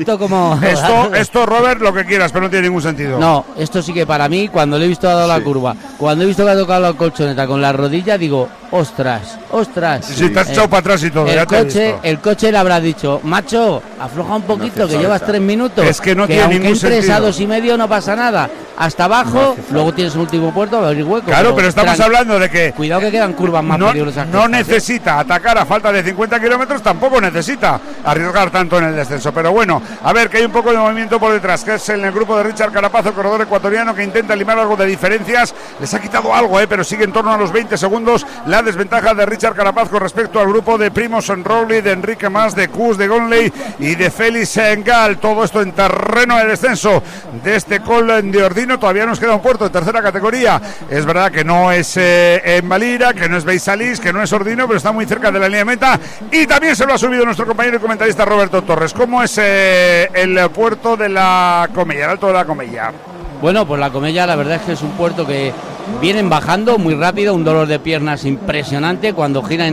[SPEAKER 2] Esto, Robert, lo que quieras, pero no tiene ningún sentido.
[SPEAKER 1] No, esto sí que para mí, cuando le he visto dado la curva, cuando he visto que ha tocado la colchoneta con la rodilla, digo, ostras.
[SPEAKER 2] Sí, te has echado para atrás y todo.
[SPEAKER 1] El coche le habrá dicho, macho, afloja un poquito, que llevas 3 minutos.
[SPEAKER 2] Es que no tiene ningún sentido.
[SPEAKER 1] Entres a 2,5 no pasa nada. Hasta abajo, luego tienes un último puerto, a abrir hueco.
[SPEAKER 2] Claro, pero estamos hablando de que...
[SPEAKER 1] Cuidado que quedan curvas más peligrosas.
[SPEAKER 2] No necesita atacar a falta de 50 kilómetros, tampoco necesita arriesgar tanto en el descenso. Pero bueno, a ver, que hay un poco de movimiento por detrás, que es en el grupo de Richard Carapaz, el corredor ecuatoriano, que intenta limar algo de diferencias. Les ha quitado algo, pero sigue en torno a los 20 segundos la desventaja de Richard Carapaz con respecto al grupo de Primož Roglič, de Enrique Mas, de Kuss, de Gonley y de Félix Gall. Todo esto en terreno de descenso de este Col de Ordino. Todavía nos queda un puerto de tercera categoría. Es verdad que no es en Valira, que no es Beisalís, que no es Ordino, pero está muy cerca de la línea de meta. Y también se lo ha subido nuestro compañero y comentarista Roberto Torres. ¿Cómo es el puerto de la Comella, el Alto de la Comella?
[SPEAKER 1] Bueno, pues la Comella la verdad es que es un puerto que vienen bajando muy rápido, un dolor de piernas impresionante cuando giran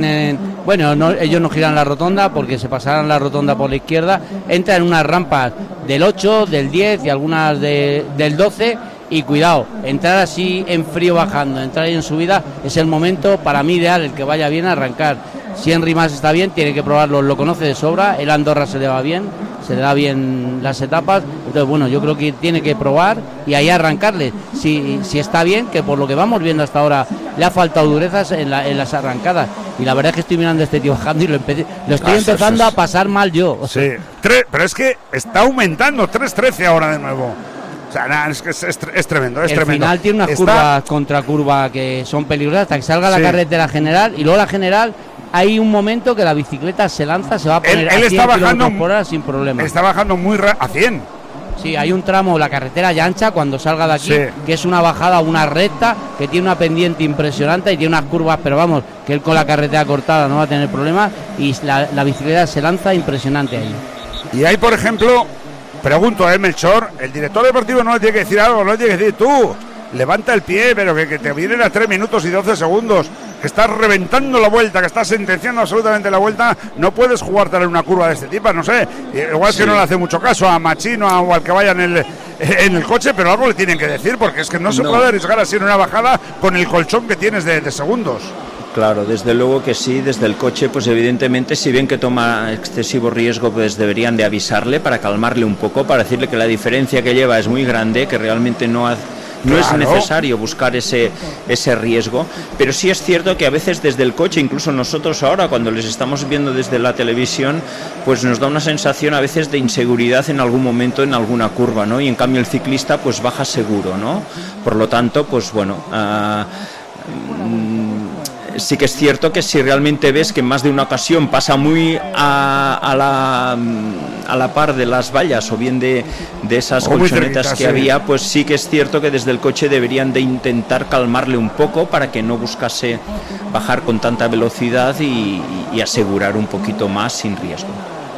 [SPEAKER 1] ellos no giran la rotonda porque se pasarán la rotonda por la izquierda, entran en unas rampas del 8, del 10 y algunas del 12 y cuidado, entrar así en frío bajando, entrar ahí en subida es el momento para mí ideal, el que vaya bien a arrancar. Si Henry Mas está bien, tiene que probarlo, lo conoce de sobra, el Andorra se le va bien, se le da bien las etapas, entonces bueno, yo creo que tiene que probar y ahí arrancarle, si está bien, que por lo que vamos viendo hasta ahora le ha faltado durezas en las arrancadas, y la verdad es que estoy mirando a este tío bajando y lo estoy empezando a pasar mal yo.
[SPEAKER 2] Sí, pero es que está aumentando, 3:13 ahora de nuevo. O sea, es tremendo, es tremendo.
[SPEAKER 1] El final tiene unas curvas contra curva que son peligrosas hasta que salga la carretera general, y luego la general hay un momento que la bicicleta se lanza, se va a poner
[SPEAKER 2] él
[SPEAKER 1] a 100
[SPEAKER 2] está bajando
[SPEAKER 1] km/h sin problema.
[SPEAKER 2] Está bajando muy a 100.
[SPEAKER 1] Sí, hay un tramo, la carretera ya ancha cuando salga de aquí,
[SPEAKER 2] sí,
[SPEAKER 1] que es una bajada, una recta, que tiene una pendiente impresionante y tiene unas curvas, pero vamos, que él con la carretera cortada no va a tener problemas y la bicicleta se lanza impresionante ahí.
[SPEAKER 2] Y hay, por ejemplo, pregunto, Melchor, el director deportivo no le tiene que decir algo, no le tiene que decir tú, levanta el pie, pero que te vienen a 3 minutos y 12 segundos, que estás reventando la vuelta, que estás sentenciando absolutamente la vuelta, no puedes jugártela en una curva de este tipo, no sé, igual sí, que no le hace mucho caso a Machino o al que vaya en el coche, pero algo le tienen que decir, porque es que no se puede arriesgar así en una bajada con el colchón que tienes de segundos.
[SPEAKER 3] Claro, desde luego que sí, desde el coche, pues evidentemente, si ven que toma excesivo riesgo, pues deberían de avisarle para calmarle un poco, para decirle que la diferencia que lleva es muy grande, que realmente no es necesario buscar ese riesgo, pero sí es cierto que a veces desde el coche, incluso nosotros ahora cuando les estamos viendo desde la televisión, pues nos da una sensación a veces de inseguridad en algún momento en alguna curva, ¿no? Y en cambio el ciclista pues baja seguro, ¿no? Por lo tanto, pues bueno, sí que es cierto que si realmente ves que en más de una ocasión pasa muy a la par de las vallas o bien de esas colchonetas que había, pues sí que es cierto que desde el coche deberían de intentar calmarle un poco para que no buscase bajar con tanta velocidad y asegurar un poquito más sin riesgo.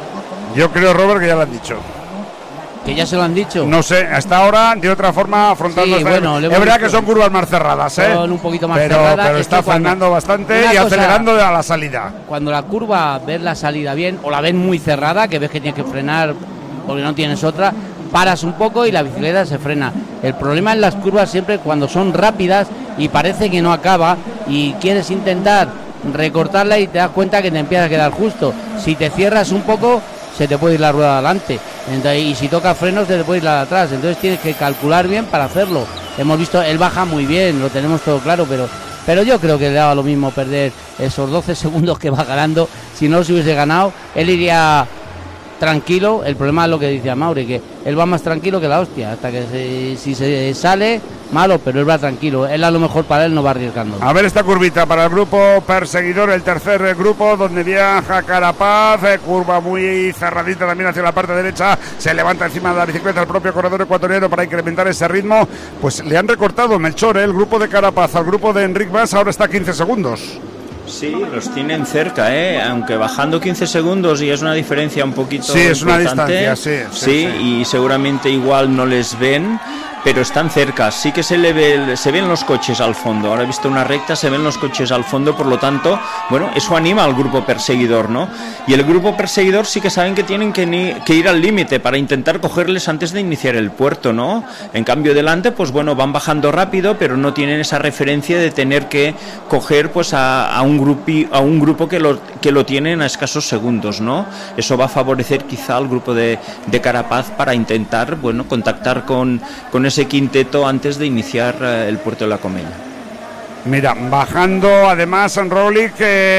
[SPEAKER 2] Yo creo, Robert, que ya lo han dicho.
[SPEAKER 1] Que ya se lo han dicho.
[SPEAKER 2] No sé, hasta ahora de otra forma afrontando.
[SPEAKER 1] Sí, bueno,
[SPEAKER 2] es verdad que son curvas más cerradas,
[SPEAKER 1] son un poquito más cerradas,
[SPEAKER 2] pero está frenando bastante y acelerando a la salida.
[SPEAKER 1] Cuando la curva ves la salida bien o la ves muy cerrada, que ves que tienes que frenar porque no tienes otra, paras un poco y la bicicleta se frena. El problema en las curvas siempre cuando son rápidas y parece que no acaba y quieres intentar recortarla y te das cuenta que te empieza a quedar justo. Si te cierras un poco se te puede ir la rueda adelante. Entonces, y si toca frenos se te puede ir la de atrás. Entonces tienes que calcular bien para hacerlo. Hemos visto, él baja muy bien, lo tenemos todo claro, pero yo creo que le daba lo mismo perder esos 12 segundos que va ganando. Si no se hubiese ganado, él iría tranquilo. El problema es lo que dice Mauri, que él va más tranquilo que la hostia, hasta que si se sale, malo, pero él va tranquilo. Él a lo mejor para él no va arriesgando.
[SPEAKER 2] A ver esta curvita para el grupo perseguidor, el tercer grupo, donde viaja Carapaz, curva muy cerradita también hacia la parte derecha, se levanta encima de la bicicleta el propio corredor ecuatoriano para incrementar ese ritmo. Pues le han recortado, Melchor, el grupo de Carapaz al grupo de Enric Mas, ahora está a 15 segundos.
[SPEAKER 3] Sí, los tienen cerca, aunque bajando 15 segundos y es una diferencia un poquito
[SPEAKER 2] es una
[SPEAKER 3] distancia, sí, y seguramente igual no les ven, pero están cerca. Sí que se ven los coches al fondo. Ahora he visto una recta, se ven los coches al fondo, por lo tanto, bueno, eso anima al grupo perseguidor, ¿no? Y el grupo perseguidor sí que saben que tienen que ir al límite para intentar cogerles antes de iniciar el puerto, ¿no? En cambio delante, pues bueno, van bajando rápido, pero no tienen esa referencia de tener que coger pues a un grupo que lo tienen a escasos segundos, ¿no? Eso va a favorecer quizá al grupo de Carapaz para intentar, bueno, contactar con ese quinteto antes de iniciar el puerto de la Comella.
[SPEAKER 2] Mira, bajando además en Roglic,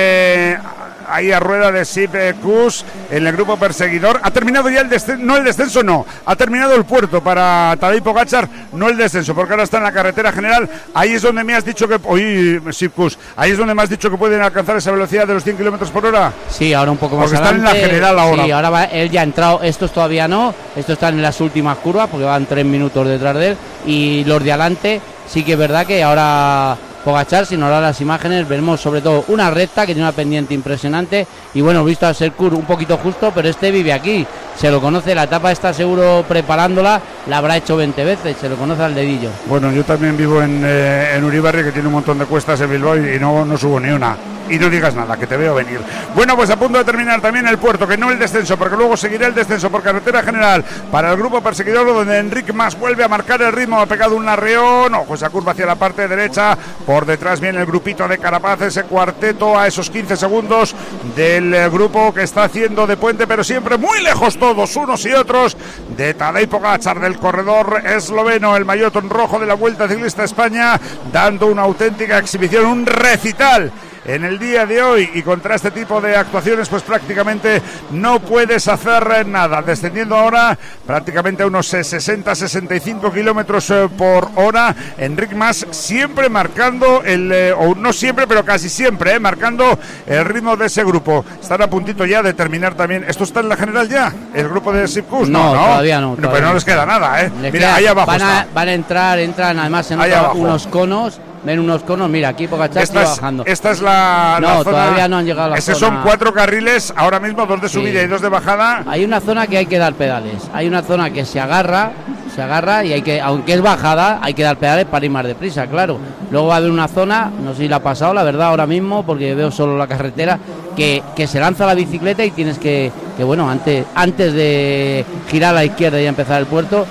[SPEAKER 2] ahí a rueda de Sepp Kuss en el grupo perseguidor. Ha terminado ya el descenso, no, ha terminado el puerto para Tadej Pogačar, no el descenso, porque ahora está en la carretera general. Ahí es donde me has dicho que, Sepp Kuss, ahí es donde me has dicho que pueden alcanzar esa velocidad de los 100 kilómetros por hora.
[SPEAKER 1] Sí, ahora un poco más
[SPEAKER 2] porque
[SPEAKER 1] adelante.
[SPEAKER 2] Están en la general ahora.
[SPEAKER 1] Sí, ahora él ya ha entrado, estos todavía no, estos están en las últimas curvas, porque van 3 minutos detrás de él, y los de adelante sí que es verdad que ahora Pogačar, si nos da las imágenes, vemos sobre todo una recta que tiene una pendiente impresionante y bueno, visto a Serkur un poquito justo, pero este vive aquí, se lo conoce, la etapa está seguro preparándola, la habrá hecho 20 veces, se lo conoce al dedillo.
[SPEAKER 2] Bueno, yo también vivo en Uribarri, que tiene un montón de cuestas en Bilbao y no subo ni una. Y no digas nada, que te veo venir. Bueno, pues a punto de terminar también el puerto, que no el descenso, porque luego seguirá el descenso por carretera general para el grupo perseguidor, donde Enric Mas vuelve a marcar el ritmo, ha pegado un arreón, ojo esa curva hacia la parte derecha, por detrás viene el grupito de Carapaz, ese cuarteto a esos 15 segundos del grupo que está haciendo de puente, pero siempre muy lejos todos, unos y otros, de Tadej Pogačar, del corredor esloveno, el maillot rojo de la Vuelta Ciclista a España, dando una auténtica exhibición, un recital en el día de hoy, y contra este tipo de actuaciones pues prácticamente no puedes hacer nada, descendiendo ahora prácticamente a unos 60-65 kilómetros por hora. Enric Mas siempre marcando o no siempre, pero casi siempre, marcando el ritmo de ese grupo. Están a puntito ya de terminar también. ¿Esto está en la general ya? ¿El grupo de Sipkus?
[SPEAKER 1] No, todavía no.
[SPEAKER 2] Pero no les queda nada, Mira, ahí abajo
[SPEAKER 1] van a entran además en unos conos. Ven unos conos, mira, aquí Pogačar está bajando.
[SPEAKER 2] Esta es la zona.
[SPEAKER 1] Todavía no han llegado a la
[SPEAKER 2] Esos
[SPEAKER 1] zona.
[SPEAKER 2] son 4 carriles, ahora mismo 2 de subida y 2 de bajada.
[SPEAKER 1] Hay una zona que hay que dar pedales. Hay una zona que se agarra y hay que, aunque es bajada, hay que dar pedales para ir más deprisa, claro. Luego va a haber una zona, no sé si la ha pasado, la verdad, ahora mismo, porque veo solo la carretera, que se lanza la bicicleta y tienes que bueno, antes de girar a la izquierda y empezar el puerto,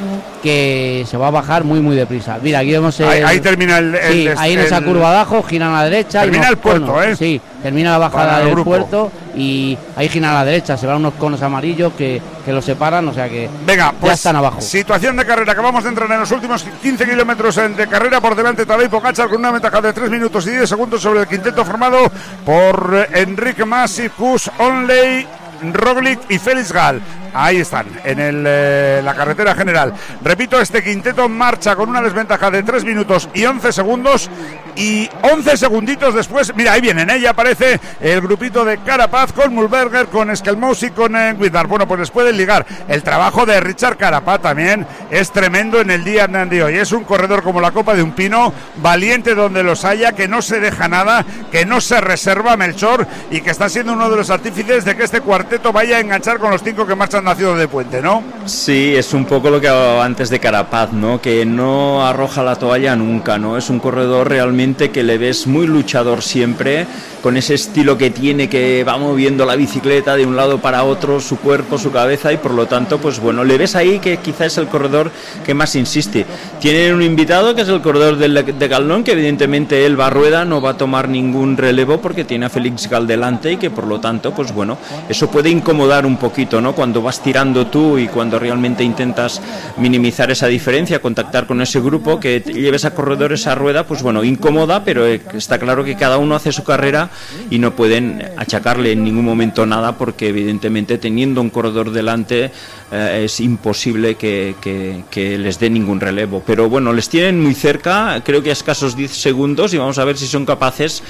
[SPEAKER 1] que se va a bajar muy muy deprisa. Mira, aquí vemos
[SPEAKER 2] ahí termina
[SPEAKER 1] ahí en esa curva abajo giran a la derecha.
[SPEAKER 2] Termina el puerto,
[SPEAKER 1] Sí, termina la bajada del puerto y ahí giran a la derecha, se van unos conos amarillos que los separan, o sea que
[SPEAKER 2] venga, pues,
[SPEAKER 1] ya están abajo.
[SPEAKER 2] Situación de carrera, acabamos de entrar en los últimos 15 kilómetros de carrera, por delante Tadej Pogačar con una ventaja de 3 minutos y 10 segundos sobre el quinteto formado por Enric Mas, Sipkus, Onley, Roglic y Félix Gall. Ahí están, en la carretera general. Repito, este quinteto marcha con una desventaja de 3 minutos y 11 segundos. Y 11 segunditos después, mira, ahí vienen, ya aparece el grupito de Carapaz con Mühlberger, con Skelmos y con Wittmar. Bueno, pues les pueden ligar. El trabajo de Richard Carapaz también es tremendo en el día de hoy. Es un corredor como la copa de un pino, valiente donde los haya, que no se deja nada, que no se reserva Melchor y que está siendo uno de los artífices de que este cuarteto vaya a enganchar con los 5 que marchan a Ciudad de Puente, ¿no?
[SPEAKER 3] Sí, es un poco lo que hablaba antes de Carapaz, ¿no? Que no arroja la toalla nunca, ¿no? Es un corredor realmente que le ves muy luchador siempre, con ese estilo que tiene, que va moviendo la bicicleta de un lado para otro, su cuerpo, su cabeza, y por lo tanto, pues bueno, le ves ahí que quizás es el corredor que más insiste. Tienen un invitado que es el corredor de Gallón, que evidentemente él va a rueda, no va a tomar ningún relevo porque tiene a Félix Gall delante y que por lo tanto, pues bueno, eso puede incomodar un poquito, ¿no? Cuando vas tirando tú y cuando realmente intentas minimizar esa diferencia, contactar con ese grupo, que lleves a corredores a rueda, pues bueno, incómoda, pero está claro que cada uno hace su carrera y no pueden achacarle en ningún momento nada, porque evidentemente teniendo un corredor delante es imposible que les dé ningún relevo. Pero bueno, les tienen muy cerca, creo que a escasos 10 segundos, y vamos a ver si son capaces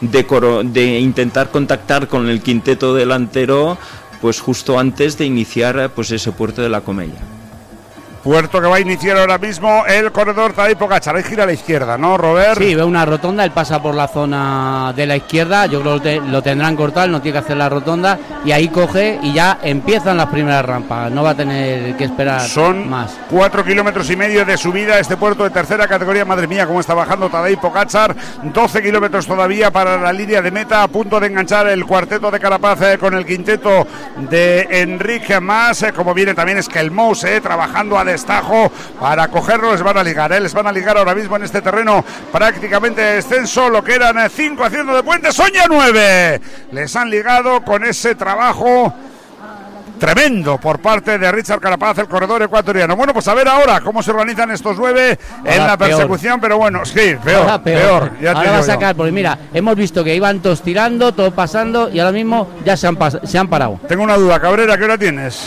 [SPEAKER 3] de intentar contactar con el quinteto delantero pues justo antes de iniciar pues ese puerto de la Comella.
[SPEAKER 2] Puerto que va a iniciar ahora mismo el corredor Tadej Pogačar. Ahí gira a la izquierda, ¿no, Robert?
[SPEAKER 1] Sí, ve una rotonda, él pasa por la zona de la izquierda, yo creo que lo tendrán cortado, él no tiene que hacer la rotonda, y ahí coge y ya empiezan las primeras rampas, no va a tener que esperar
[SPEAKER 2] Son
[SPEAKER 1] más.
[SPEAKER 2] 4 kilómetros y medio de subida este puerto de tercera categoría, madre mía, cómo está bajando Tadej Pogačar, 12 kilómetros todavía para la línea de meta, a punto de enganchar el cuarteto de Carapaz con el quinteto de Enric Mas, como viene también Skelmos, trabajando a destajo para cogerlo, les van a ligar ahora mismo en este terreno prácticamente de descenso, lo que eran 5 haciendo de puente, son ya 9, les han ligado con ese trabajo tremendo por parte de Richard Carapaz, el corredor ecuatoriano. Bueno, pues a ver ahora cómo se organizan estos 9 en la persecución, pero bueno, sí, peor.
[SPEAKER 1] Ya ahora va a sacar, porque mira, hemos visto que iban todos tirando, todos pasando, y ahora mismo ya se han parado.
[SPEAKER 2] Tengo una duda, Cabrera, ¿qué hora tienes?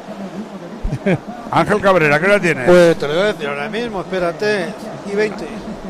[SPEAKER 2] Ángel Cabrera, ¿qué hora tienes?
[SPEAKER 7] Pues te lo voy a decir ahora mismo, espérate, y 20.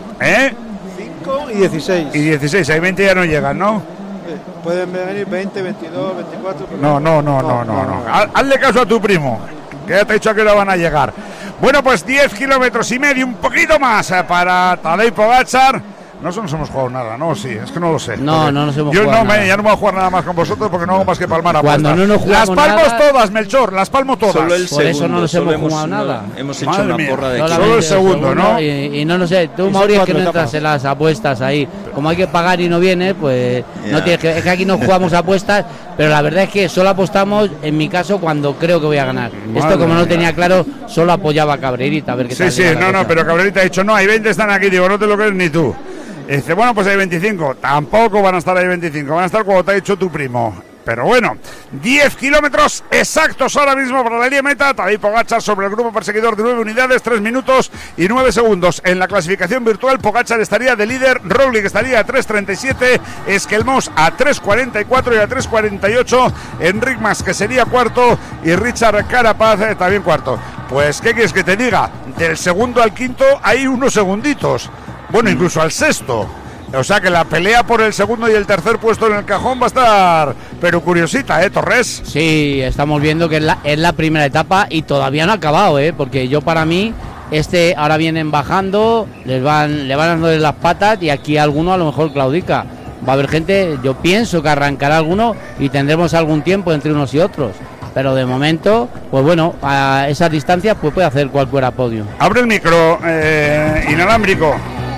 [SPEAKER 7] 5 y 16.
[SPEAKER 2] Y 16, ahí 20 ya no llegan, ¿no?
[SPEAKER 7] Pueden venir 20, 22, 24.
[SPEAKER 2] No. Hazle caso a tu primo, que ya te he dicho a qué hora van a llegar. Bueno, pues 10 kilómetros y medio, un poquito más para Tadej Pogačar. No nos hemos jugado nada, ¿no? Sí, es que no lo sé.
[SPEAKER 1] No nos hemos
[SPEAKER 2] jugado
[SPEAKER 1] nada.
[SPEAKER 2] Yo no voy a jugar nada más con vosotros porque no hago más que palmar a
[SPEAKER 1] cuando no nos jugamos
[SPEAKER 2] las palmo
[SPEAKER 1] nada,
[SPEAKER 2] todas, Melchor, las palmo todas.
[SPEAKER 3] Solo el
[SPEAKER 1] por
[SPEAKER 3] segundo,
[SPEAKER 1] eso no nos hemos jugado nada.
[SPEAKER 3] Hemos hecho una porra de
[SPEAKER 2] solo el segundo, ¿no?
[SPEAKER 1] Y no sé, tú, Mauri, es que no entras en las apuestas ahí. Como hay que pagar y no viene, pues no tienes que. Es que aquí no jugamos apuestas, pero la verdad es que solo apostamos, en mi caso, cuando creo que voy a ganar. Esto, como no tenía claro, solo apoyaba a Cabrerita. A ver qué tal.
[SPEAKER 2] Sí, pero Cabrerita ha dicho, no, hay 20 están aquí, digo, no te lo crees ni tú. Dice, bueno, pues hay 25. Tampoco van a estar ahí 25. Van a estar como te ha dicho tu primo. Pero bueno, 10 kilómetros exactos ahora mismo para la línea meta. Tadej Pogačar sobre el grupo perseguidor de 9 unidades, 3 minutos y 9 segundos. En la clasificación virtual, Pogačar estaría de líder, Roglic estaría a 3.37, Esquelmós a 3.44 y a 3.48, Enric Mas, que sería cuarto, y Richard Carapaz también cuarto. Pues, ¿qué quieres que te diga? Del segundo al quinto hay unos segunditos. Bueno, incluso al sexto. O sea que la pelea por el segundo y el tercer puesto en el cajón va a estar, pero curiosita, Torres.
[SPEAKER 1] Sí, estamos viendo que es la primera etapa y todavía no ha acabado, porque yo para mí, ahora vienen bajando, le van dando de las patas y aquí alguno a lo mejor claudica. Va a haber gente, yo pienso que arrancará alguno y tendremos algún tiempo entre unos y otros. Pero de momento, pues bueno, a esas distancias pues puede hacer cualquiera podio.
[SPEAKER 2] Abre el micro, inalámbrico.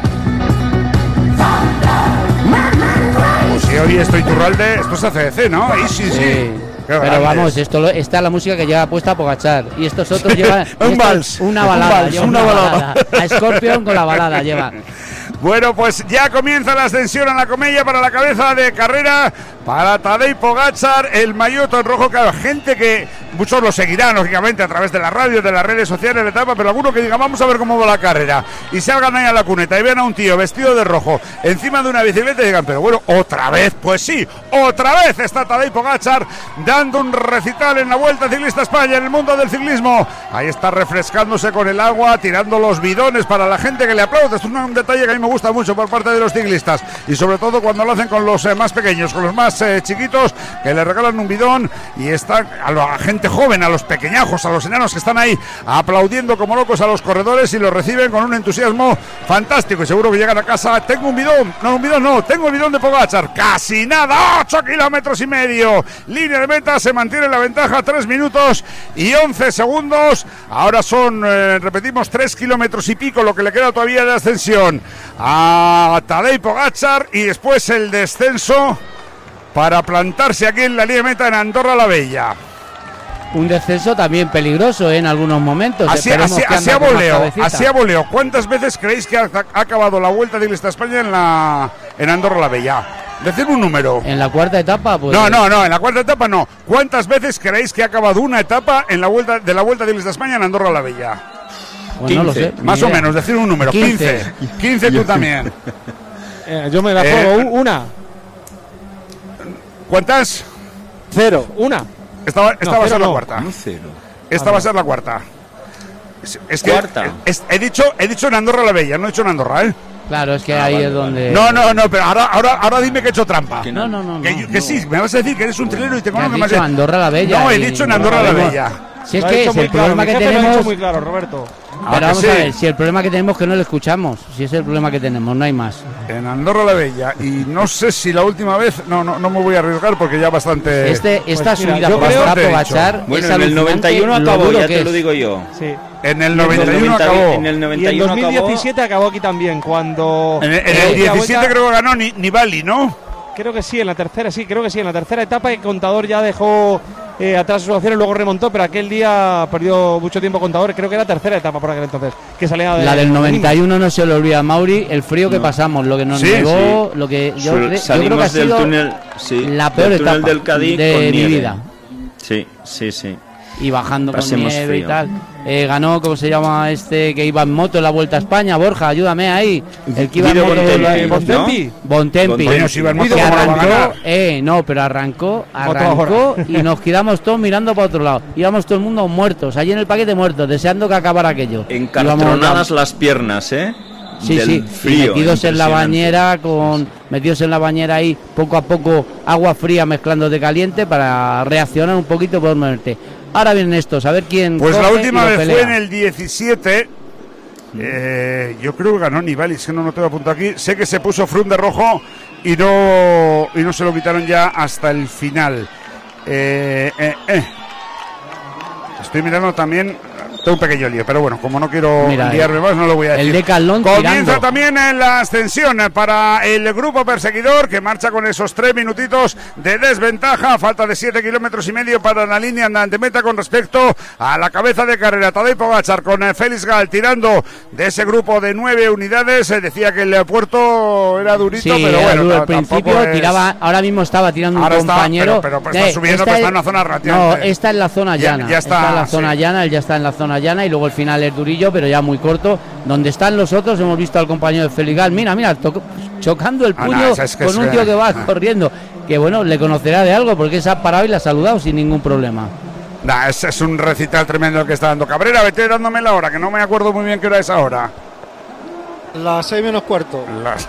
[SPEAKER 2] Si hoy estoy Iturralde, esto es ACDC, ¿no? Ahí sí.
[SPEAKER 1] Pero grandes. Vamos, esta es la música que lleva puesta a Pogačar y estos otros llevan
[SPEAKER 2] un vals,
[SPEAKER 1] una balada. A Scorpion con la balada lleva.
[SPEAKER 2] Bueno, pues ya comienza la ascensión a la Comella para la cabeza de carrera para Tadej Pogačar, el maillot en rojo. Claro, gente que muchos lo seguirán lógicamente a través de la radio, de las redes sociales, de la etapa, pero alguno que diga vamos a ver cómo va la carrera y salgan ahí a la cuneta y vean a un tío vestido de rojo encima de una bicicleta y digan, pero bueno, otra vez, pues sí, otra vez está Tadej Pogačar dando un recital en la Vuelta Ciclista España, en el mundo del ciclismo. Ahí está refrescándose con el agua, tirando los bidones para la gente que le aplaude. Esto es un detalle que a mí me gusta mucho por parte de los ciclistas y sobre todo cuando lo hacen con los más pequeños, con los más chiquitos, que le regalan un bidón y está a la gente joven, a los pequeñajos, a los enanos que están ahí aplaudiendo como locos a los corredores y los reciben con un entusiasmo fantástico y seguro que llegan a casa. Tengo un bidón, tengo el bidón de Pogačar, casi nada, 8 kilómetros y medio, línea de meta, se mantiene la ventaja, 3 minutos y 11 segundos, ahora son, repetimos, 3 kilómetros y pico lo que le queda todavía de ascensión a Tadej Pogačar y después el descenso para plantarse aquí en la línea de meta en Andorra la Bella.
[SPEAKER 1] Un descenso también peligroso en algunos momentos.
[SPEAKER 2] Así a voleo. ¿Cuántas veces creéis que ha acabado la Vuelta Ciclista España en Andorra la Bella? Decid un número.
[SPEAKER 1] ¿En la cuarta etapa? Pues...
[SPEAKER 2] No, en la cuarta etapa no. ¿Cuántas veces creéis que ha acabado una etapa en la Vuelta Ciclista España en Andorra la Bella?
[SPEAKER 1] Pues 15, no lo sé.
[SPEAKER 2] Más o menos, decir un número. 15 tú también.
[SPEAKER 4] Yo me la juego una.
[SPEAKER 2] ¿Cuántas?
[SPEAKER 4] 0, una.
[SPEAKER 2] Esta va a ser la cuarta.
[SPEAKER 6] No, 0.
[SPEAKER 2] Esta va a ser la cuarta. Es que
[SPEAKER 3] ¿Cuarta?
[SPEAKER 2] He dicho en Andorra la Bella, no he dicho en Andorra,
[SPEAKER 1] Claro, es que ahí es donde...
[SPEAKER 2] No, pero ahora dime que he hecho trampa.
[SPEAKER 1] No.
[SPEAKER 2] Que sí, me vas a decir que eres un trilero y te conozco más.
[SPEAKER 1] Andorra la Bella.
[SPEAKER 2] No, he dicho en Andorra la Bella.
[SPEAKER 1] Si es que es el problema que tenemos...
[SPEAKER 4] Lo ha dicho muy claro, Roberto.
[SPEAKER 1] Pero vamos a ver, si el problema que tenemos es que no lo escuchamos, si es el problema que tenemos, no hay más.
[SPEAKER 2] En Andorra la Bella, y no sé si la última vez, no me voy a arriesgar porque ya bastante...
[SPEAKER 1] Esta subida por Pogačar,
[SPEAKER 3] bueno, en el 91 acabó, ya te lo digo yo.
[SPEAKER 4] Sí.
[SPEAKER 2] En el 91 acabó.
[SPEAKER 3] En el 91
[SPEAKER 4] y en 2017 acabó aquí también, cuando...
[SPEAKER 2] En el 17 creo que ganó Nibali, ¿no?
[SPEAKER 4] Creo que sí, en la tercera etapa el Contador ya dejó atrás sus opciones, luego remontó, pero aquel día perdió mucho tiempo Contador, creo que era tercera etapa por aquel entonces, que salía de...
[SPEAKER 1] La del 91 no se le olvida a Mauri, el frío que pasamos, lo que nos negó, lo que yo creo que ha sido
[SPEAKER 3] túnel,
[SPEAKER 1] la peor etapa
[SPEAKER 3] del Cádiz
[SPEAKER 1] de mi vida.
[SPEAKER 3] Sí.
[SPEAKER 1] Y bajando
[SPEAKER 3] Pasemos
[SPEAKER 1] con nieve
[SPEAKER 3] frío.
[SPEAKER 1] y tal. Ganó, ¿cómo se llama que iba en moto en la Vuelta a España? Borja, ayúdame ahí. El que iba en moto. Bontempi.
[SPEAKER 2] Que
[SPEAKER 1] arrancó, pero arrancó y nos quedamos todos mirando para otro lado. Íbamos todo el mundo muertos, allí en el paquete muertos, deseando que acabara aquello.
[SPEAKER 3] Encartronadas las piernas,
[SPEAKER 1] Sí,
[SPEAKER 3] frío,
[SPEAKER 1] metidos en la bañera, ahí, poco a poco, agua fría mezclando de caliente para reaccionar un poquito por moverte. Ahora vienen estos, a ver quién.
[SPEAKER 2] Pues la última vez fue en el 17. Yo creo que ganó Nibali, es que no lo tengo apuntado aquí. Sé que se puso Froome de rojo y no se lo quitaron ya hasta el final. Estoy mirando también tengo un pequeño lío, pero bueno, como no quiero liarme más, no lo voy a decir.
[SPEAKER 1] El Decathlon
[SPEAKER 2] comienza
[SPEAKER 1] tirando.
[SPEAKER 2] También en la ascensión para el grupo perseguidor, que marcha con esos 3 minutitos de desventaja, falta de 7 kilómetros y medio para la línea de meta con respecto a la cabeza de carrera. Tadej Pogačar con Félix Gall tirando de ese grupo de 9 unidades. Decía que el puerto era durito, pero bueno,
[SPEAKER 1] duro al principio tiraba, ahora mismo estaba tirando un compañero,
[SPEAKER 2] pero está subiendo, pero está en una zona relativamente.
[SPEAKER 1] No, está en la zona llana,
[SPEAKER 2] ya está
[SPEAKER 1] en la zona llana, él ya está en la zona llana, y luego el final es durillo, pero ya muy corto. Donde están los otros, hemos visto al compañero de Félix Gall, mira, chocando el puño con un tío que va corriendo, que bueno, le conocerá de algo, porque se ha parado y le ha saludado sin ningún problema.
[SPEAKER 2] Es un recital tremendo el que está dando Cabrera. Vete dándome la hora, que no me acuerdo muy bien qué hora es ahora.
[SPEAKER 7] Las 6 menos cuarto.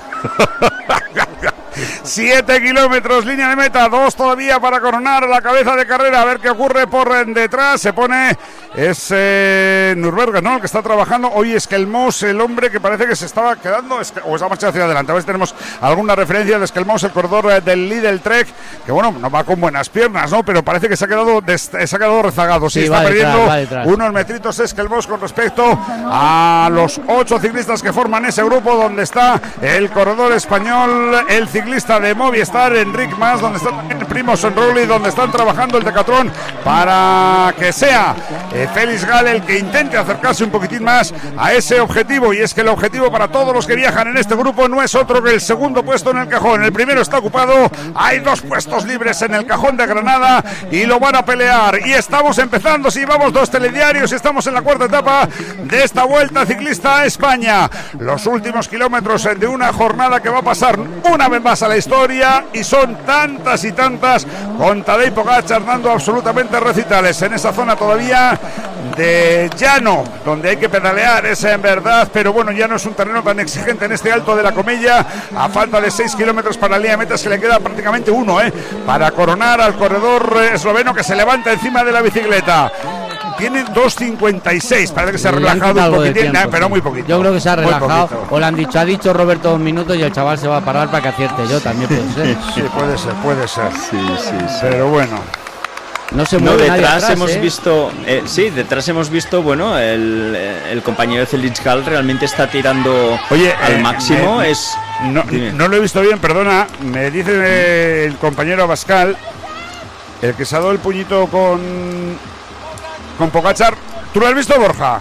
[SPEAKER 2] 7 kilómetros, línea de meta, 2 todavía para coronar a la cabeza de carrera. A ver qué ocurre por detrás. Se pone, es Nürburgring, ¿no?, el que está trabajando. Hoy es que el Moss, el hombre que parece que se estaba quedando, o está marchando hacia adelante. A ver si tenemos alguna referencia de Skelmos, el corredor del Lidl Trek, que bueno, no va con buenas piernas, ¿no?, pero parece que se ha quedado rezagado. Sí, está perdiendo unos metritos Skelmos con respecto a los 8 ciclistas que forman ese grupo, donde está el corredor español, el ciclista de Movistar, Enric Mas, donde está también Primož Roglič, donde están trabajando el Decathlon para que sea Félix Gall el que intente acercarse un poquitín más a ese objetivo. Y es que el objetivo para todos los que viajan en este grupo no es otro que el segundo puesto en el cajón. El primero está ocupado, hay 2 puestos libres en el cajón de Granada y lo van a pelear. Y estamos empezando, si vamos 2 telediarios, estamos en la 4ª etapa de esta Vuelta Ciclista a España. Los últimos kilómetros de una jornada que va a pasar una vez más a la historia, y son tantas y tantas, con Tadej Pogačar dando absolutamente recitales en esa zona todavía de llano, donde hay que pedalear, es en verdad, pero bueno, ya no es un terreno tan exigente en este Alto de la Comella. A falta de 6 kilómetros para la línea de meta, se le queda prácticamente uno para coronar al corredor esloveno, que se levanta encima de la bicicleta. Tiene 2.56, parece que se ha relajado un poquitín, pero muy poquito.
[SPEAKER 1] Yo creo que se ha relajado, o le han dicho, ha dicho Roberto 2 minutos y el chaval se va a parar para que acierte. Yo también puede ser.
[SPEAKER 2] Sí, puede ser. Sí. Pero bueno.
[SPEAKER 3] No se mueve nadie atrás, hemos visto, detrás hemos visto, bueno, el compañero de Félix Gall realmente está tirando al máximo.
[SPEAKER 2] No lo he visto bien, perdona, me dice el compañero Abascal, el que se ha dado el puñito con Pogačar. ¿Tú lo has visto, Borja?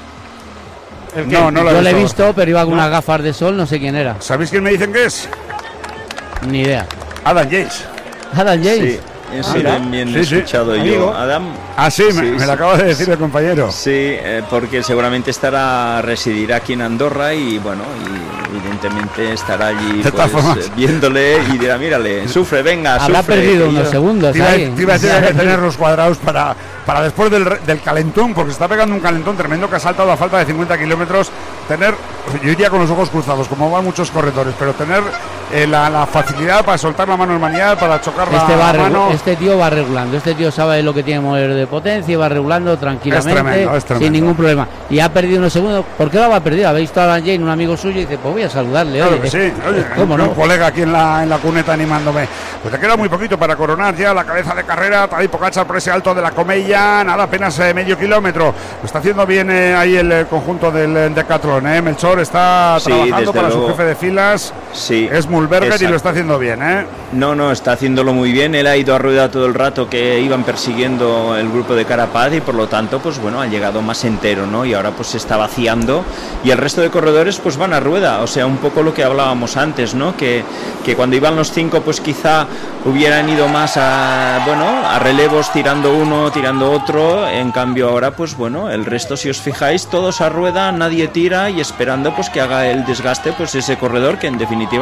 [SPEAKER 1] No lo he visto, pero iba con unas gafas de sol, no sé quién era.
[SPEAKER 2] ¿Sabéis quién me dicen que es?
[SPEAKER 1] Ni idea.
[SPEAKER 2] Adam Yates.
[SPEAKER 1] Adam Yates.
[SPEAKER 3] Sí. Eso también he escuchado yo. Adam.
[SPEAKER 2] Me lo acaba de decir el compañero.
[SPEAKER 3] Sí, porque seguramente residirá aquí en Andorra y bueno, y evidentemente estará allí viéndole y dirá, mírale, sufre, venga,
[SPEAKER 1] habrá
[SPEAKER 3] sufre.
[SPEAKER 1] Perdido unos segundos.
[SPEAKER 2] Te iba a decir que tener los cuadrados para después del calentón, porque se está pegando un calentón tremendo que ha saltado a falta de 50 kilómetros. Yo iría con los ojos cruzados, como van muchos corredores, pero tener la facilidad para soltar la mano en manial, para chocar la mano.
[SPEAKER 1] Este tío va regulando, este tío sabe lo que tiene que mover de potencia y va regulando tranquilamente,
[SPEAKER 2] es tremendo.
[SPEAKER 1] Sin ningún problema. Y ha perdido unos segundos. ¿Por qué lo ha perdido? Habéis visto a Alan Jane, un amigo suyo, y dice, pues voy a saludarle.
[SPEAKER 2] Claro que sí, ¿cómo no? Un colega aquí en la cuneta animándome. Pues te queda muy poquito para coronar ya la cabeza de carrera. Tadej Pogačar por ese Alto de la Comella, nada, apenas medio kilómetro. Lo está haciendo bien ahí el conjunto del Decathlon. Melchor está trabajando para su jefe de filas.
[SPEAKER 3] Sí,
[SPEAKER 2] es Mühlberger, y lo está haciendo bien,
[SPEAKER 3] No, está haciéndolo muy bien. Él ha ido a rueda todo el rato, que iban persiguiendo el grupo de Carapaz, y por lo tanto, pues bueno, ha llegado más entero, ¿no? Y ahora pues se está vaciando, y el resto de corredores pues van a rueda. O sea, un poco lo que hablábamos antes, ¿no? Que cuando iban los 5, pues quizá hubieran ido más a relevos, tirando uno, tirando otro. En cambio ahora, pues bueno, el resto, si os fijáis, todos a rueda, nadie tira, y esperando pues que haga el desgaste pues ese corredor, que en definitiva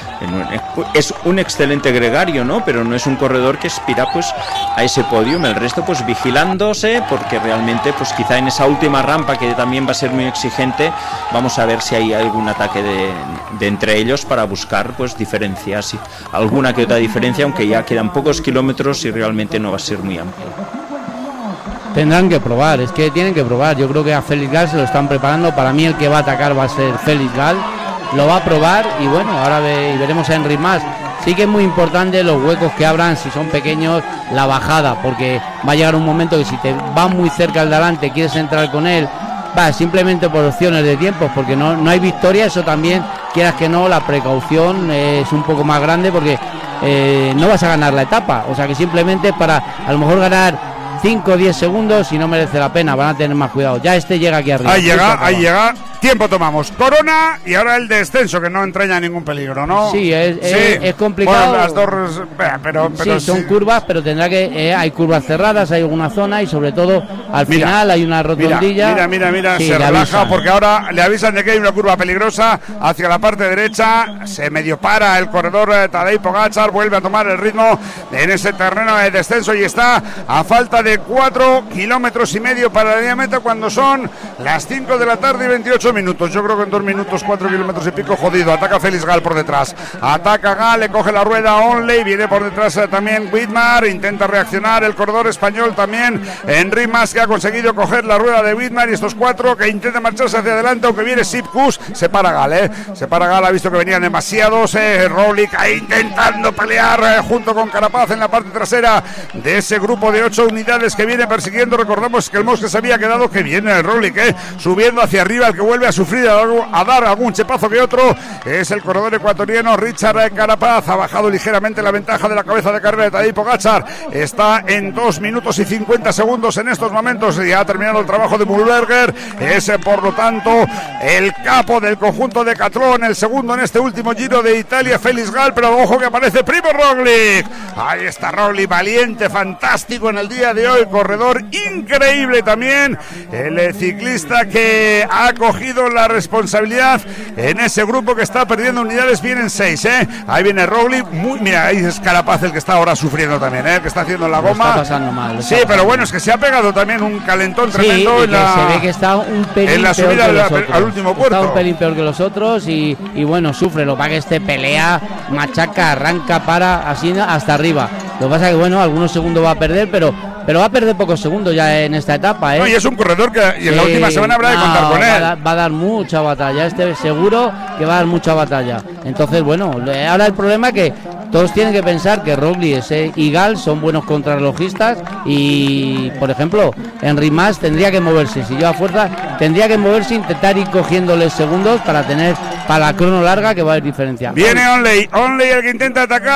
[SPEAKER 3] es un excelente gregario, ¿no? Pero no es un corredor que aspira pues a ese podium. El resto pues vigilándose, porque realmente pues quizá en esa última rampa, que también va a ser muy exigente, vamos a ver si hay algún ataque de entre ellos para buscar pues diferencias, alguna que otra diferencia, aunque ya quedan pocos kilómetros y realmente no va a ser muy amplio.
[SPEAKER 1] Tendrán que probar, es que tienen que probar. Yo creo que a Félix Gall se lo están preparando. Para mí el que va a atacar va a ser Félix Gall. Lo va a probar, y bueno, ahora veremos a Enric Mas, sí que es muy importante los huecos que abran, si son pequeños, la bajada, porque va a llegar un momento que si te va muy cerca al delante, quieres entrar con él, va simplemente por opciones de tiempos, porque no hay victoria. Eso también, quieras que no, la precaución es un poco más grande, porque no vas a ganar la etapa, o sea que simplemente para a lo mejor ganar 5 o 10 segundos y no merece la pena, van a tener más cuidado. Ya llega aquí arriba.
[SPEAKER 2] Ahí llega. Tiempo tomamos. Corona y ahora el descenso, que no entraña ningún peligro, ¿no?
[SPEAKER 1] Sí, es complicado.
[SPEAKER 2] Bueno, las dos, pero
[SPEAKER 1] sí, son curvas, pero tendrá que hay curvas cerradas, hay alguna zona y sobre todo al final hay una rotondilla.
[SPEAKER 2] Mira, sí, se relaja porque ahora le avisan de que hay una curva peligrosa hacia la parte derecha. Se medio para el corredor Tadej Pogačar, vuelve a tomar el ritmo en ese terreno de descenso y está a falta de 4 kilómetros y medio para la meta cuando son las 5 de la tarde y 28 minutos. Yo creo que en 2 minutos, 4 kilómetros y pico, jodido. Ataca Félix Gal por detrás. Ataca Gal, le coge la rueda a Onley, viene por detrás también Widmar, intenta reaccionar el corredor español también. Henry Mas, que ha conseguido coger la rueda de Widmar, y estos 4 que intentan marcharse hacia adelante, aunque viene Sipkus, se para Gal, se para Gal, ha visto que venían demasiados. Roglic ahí intentando pelear junto con Carapaz en la parte trasera de ese grupo de 8 unidades que viene persiguiendo. Recordamos que el Mosque se había quedado, que viene el Roglic, subiendo hacia arriba. El que vuelve a sufrir, a dar algún chepazo que otro, es el corredor ecuatoriano Richard Carapaz. Ha bajado ligeramente la ventaja de la cabeza de carrera de Tadej Pogačar. Está en 2 minutos y 50 segundos en estos momentos y ha terminado el trabajo de Mühlberger. Es por lo tanto el capo del conjunto de Catlón, el segundo en este último Giro de Italia, Félix Gal. Pero ojo que aparece Primo Roglic. Ahí está Roglic, valiente, fantástico en el día de hoy, corredor increíble también, el ciclista que ha cogido la responsabilidad en ese grupo que está perdiendo unidades. Vienen 6, ahí viene Roglic, mira, ahí es Carapaz el que está ahora sufriendo también, el que está haciendo la goma.
[SPEAKER 1] Está pasando mal.
[SPEAKER 2] Sí, pero bueno, es que se ha pegado también un calentón tremendo
[SPEAKER 1] en se ve que está un pelín
[SPEAKER 2] en la subida al último puerto.
[SPEAKER 1] Está un pelín peor que los otros y bueno, sufre. Lo que pasa que pelea, machaca, arranca, para, así hasta arriba. Lo que pasa que bueno, algunos segundos va a perder, pero va a perder pocos segundos ya en esta etapa,
[SPEAKER 2] No, y es un corredor que en la última semana habrá de contar con él.
[SPEAKER 1] Va a dar mucha batalla, seguro que va a dar mucha batalla. Entonces, bueno, ahora el problema es que todos tienen que pensar que Roglic y Gal son buenos contrarrelojistas y, por ejemplo, Henry Mas tendría que moverse, si lleva fuerza, tendría que moverse, intentar ir cogiéndole segundos para la crono larga, que va a haber diferencia.
[SPEAKER 2] Viene Onley el que intenta atacar.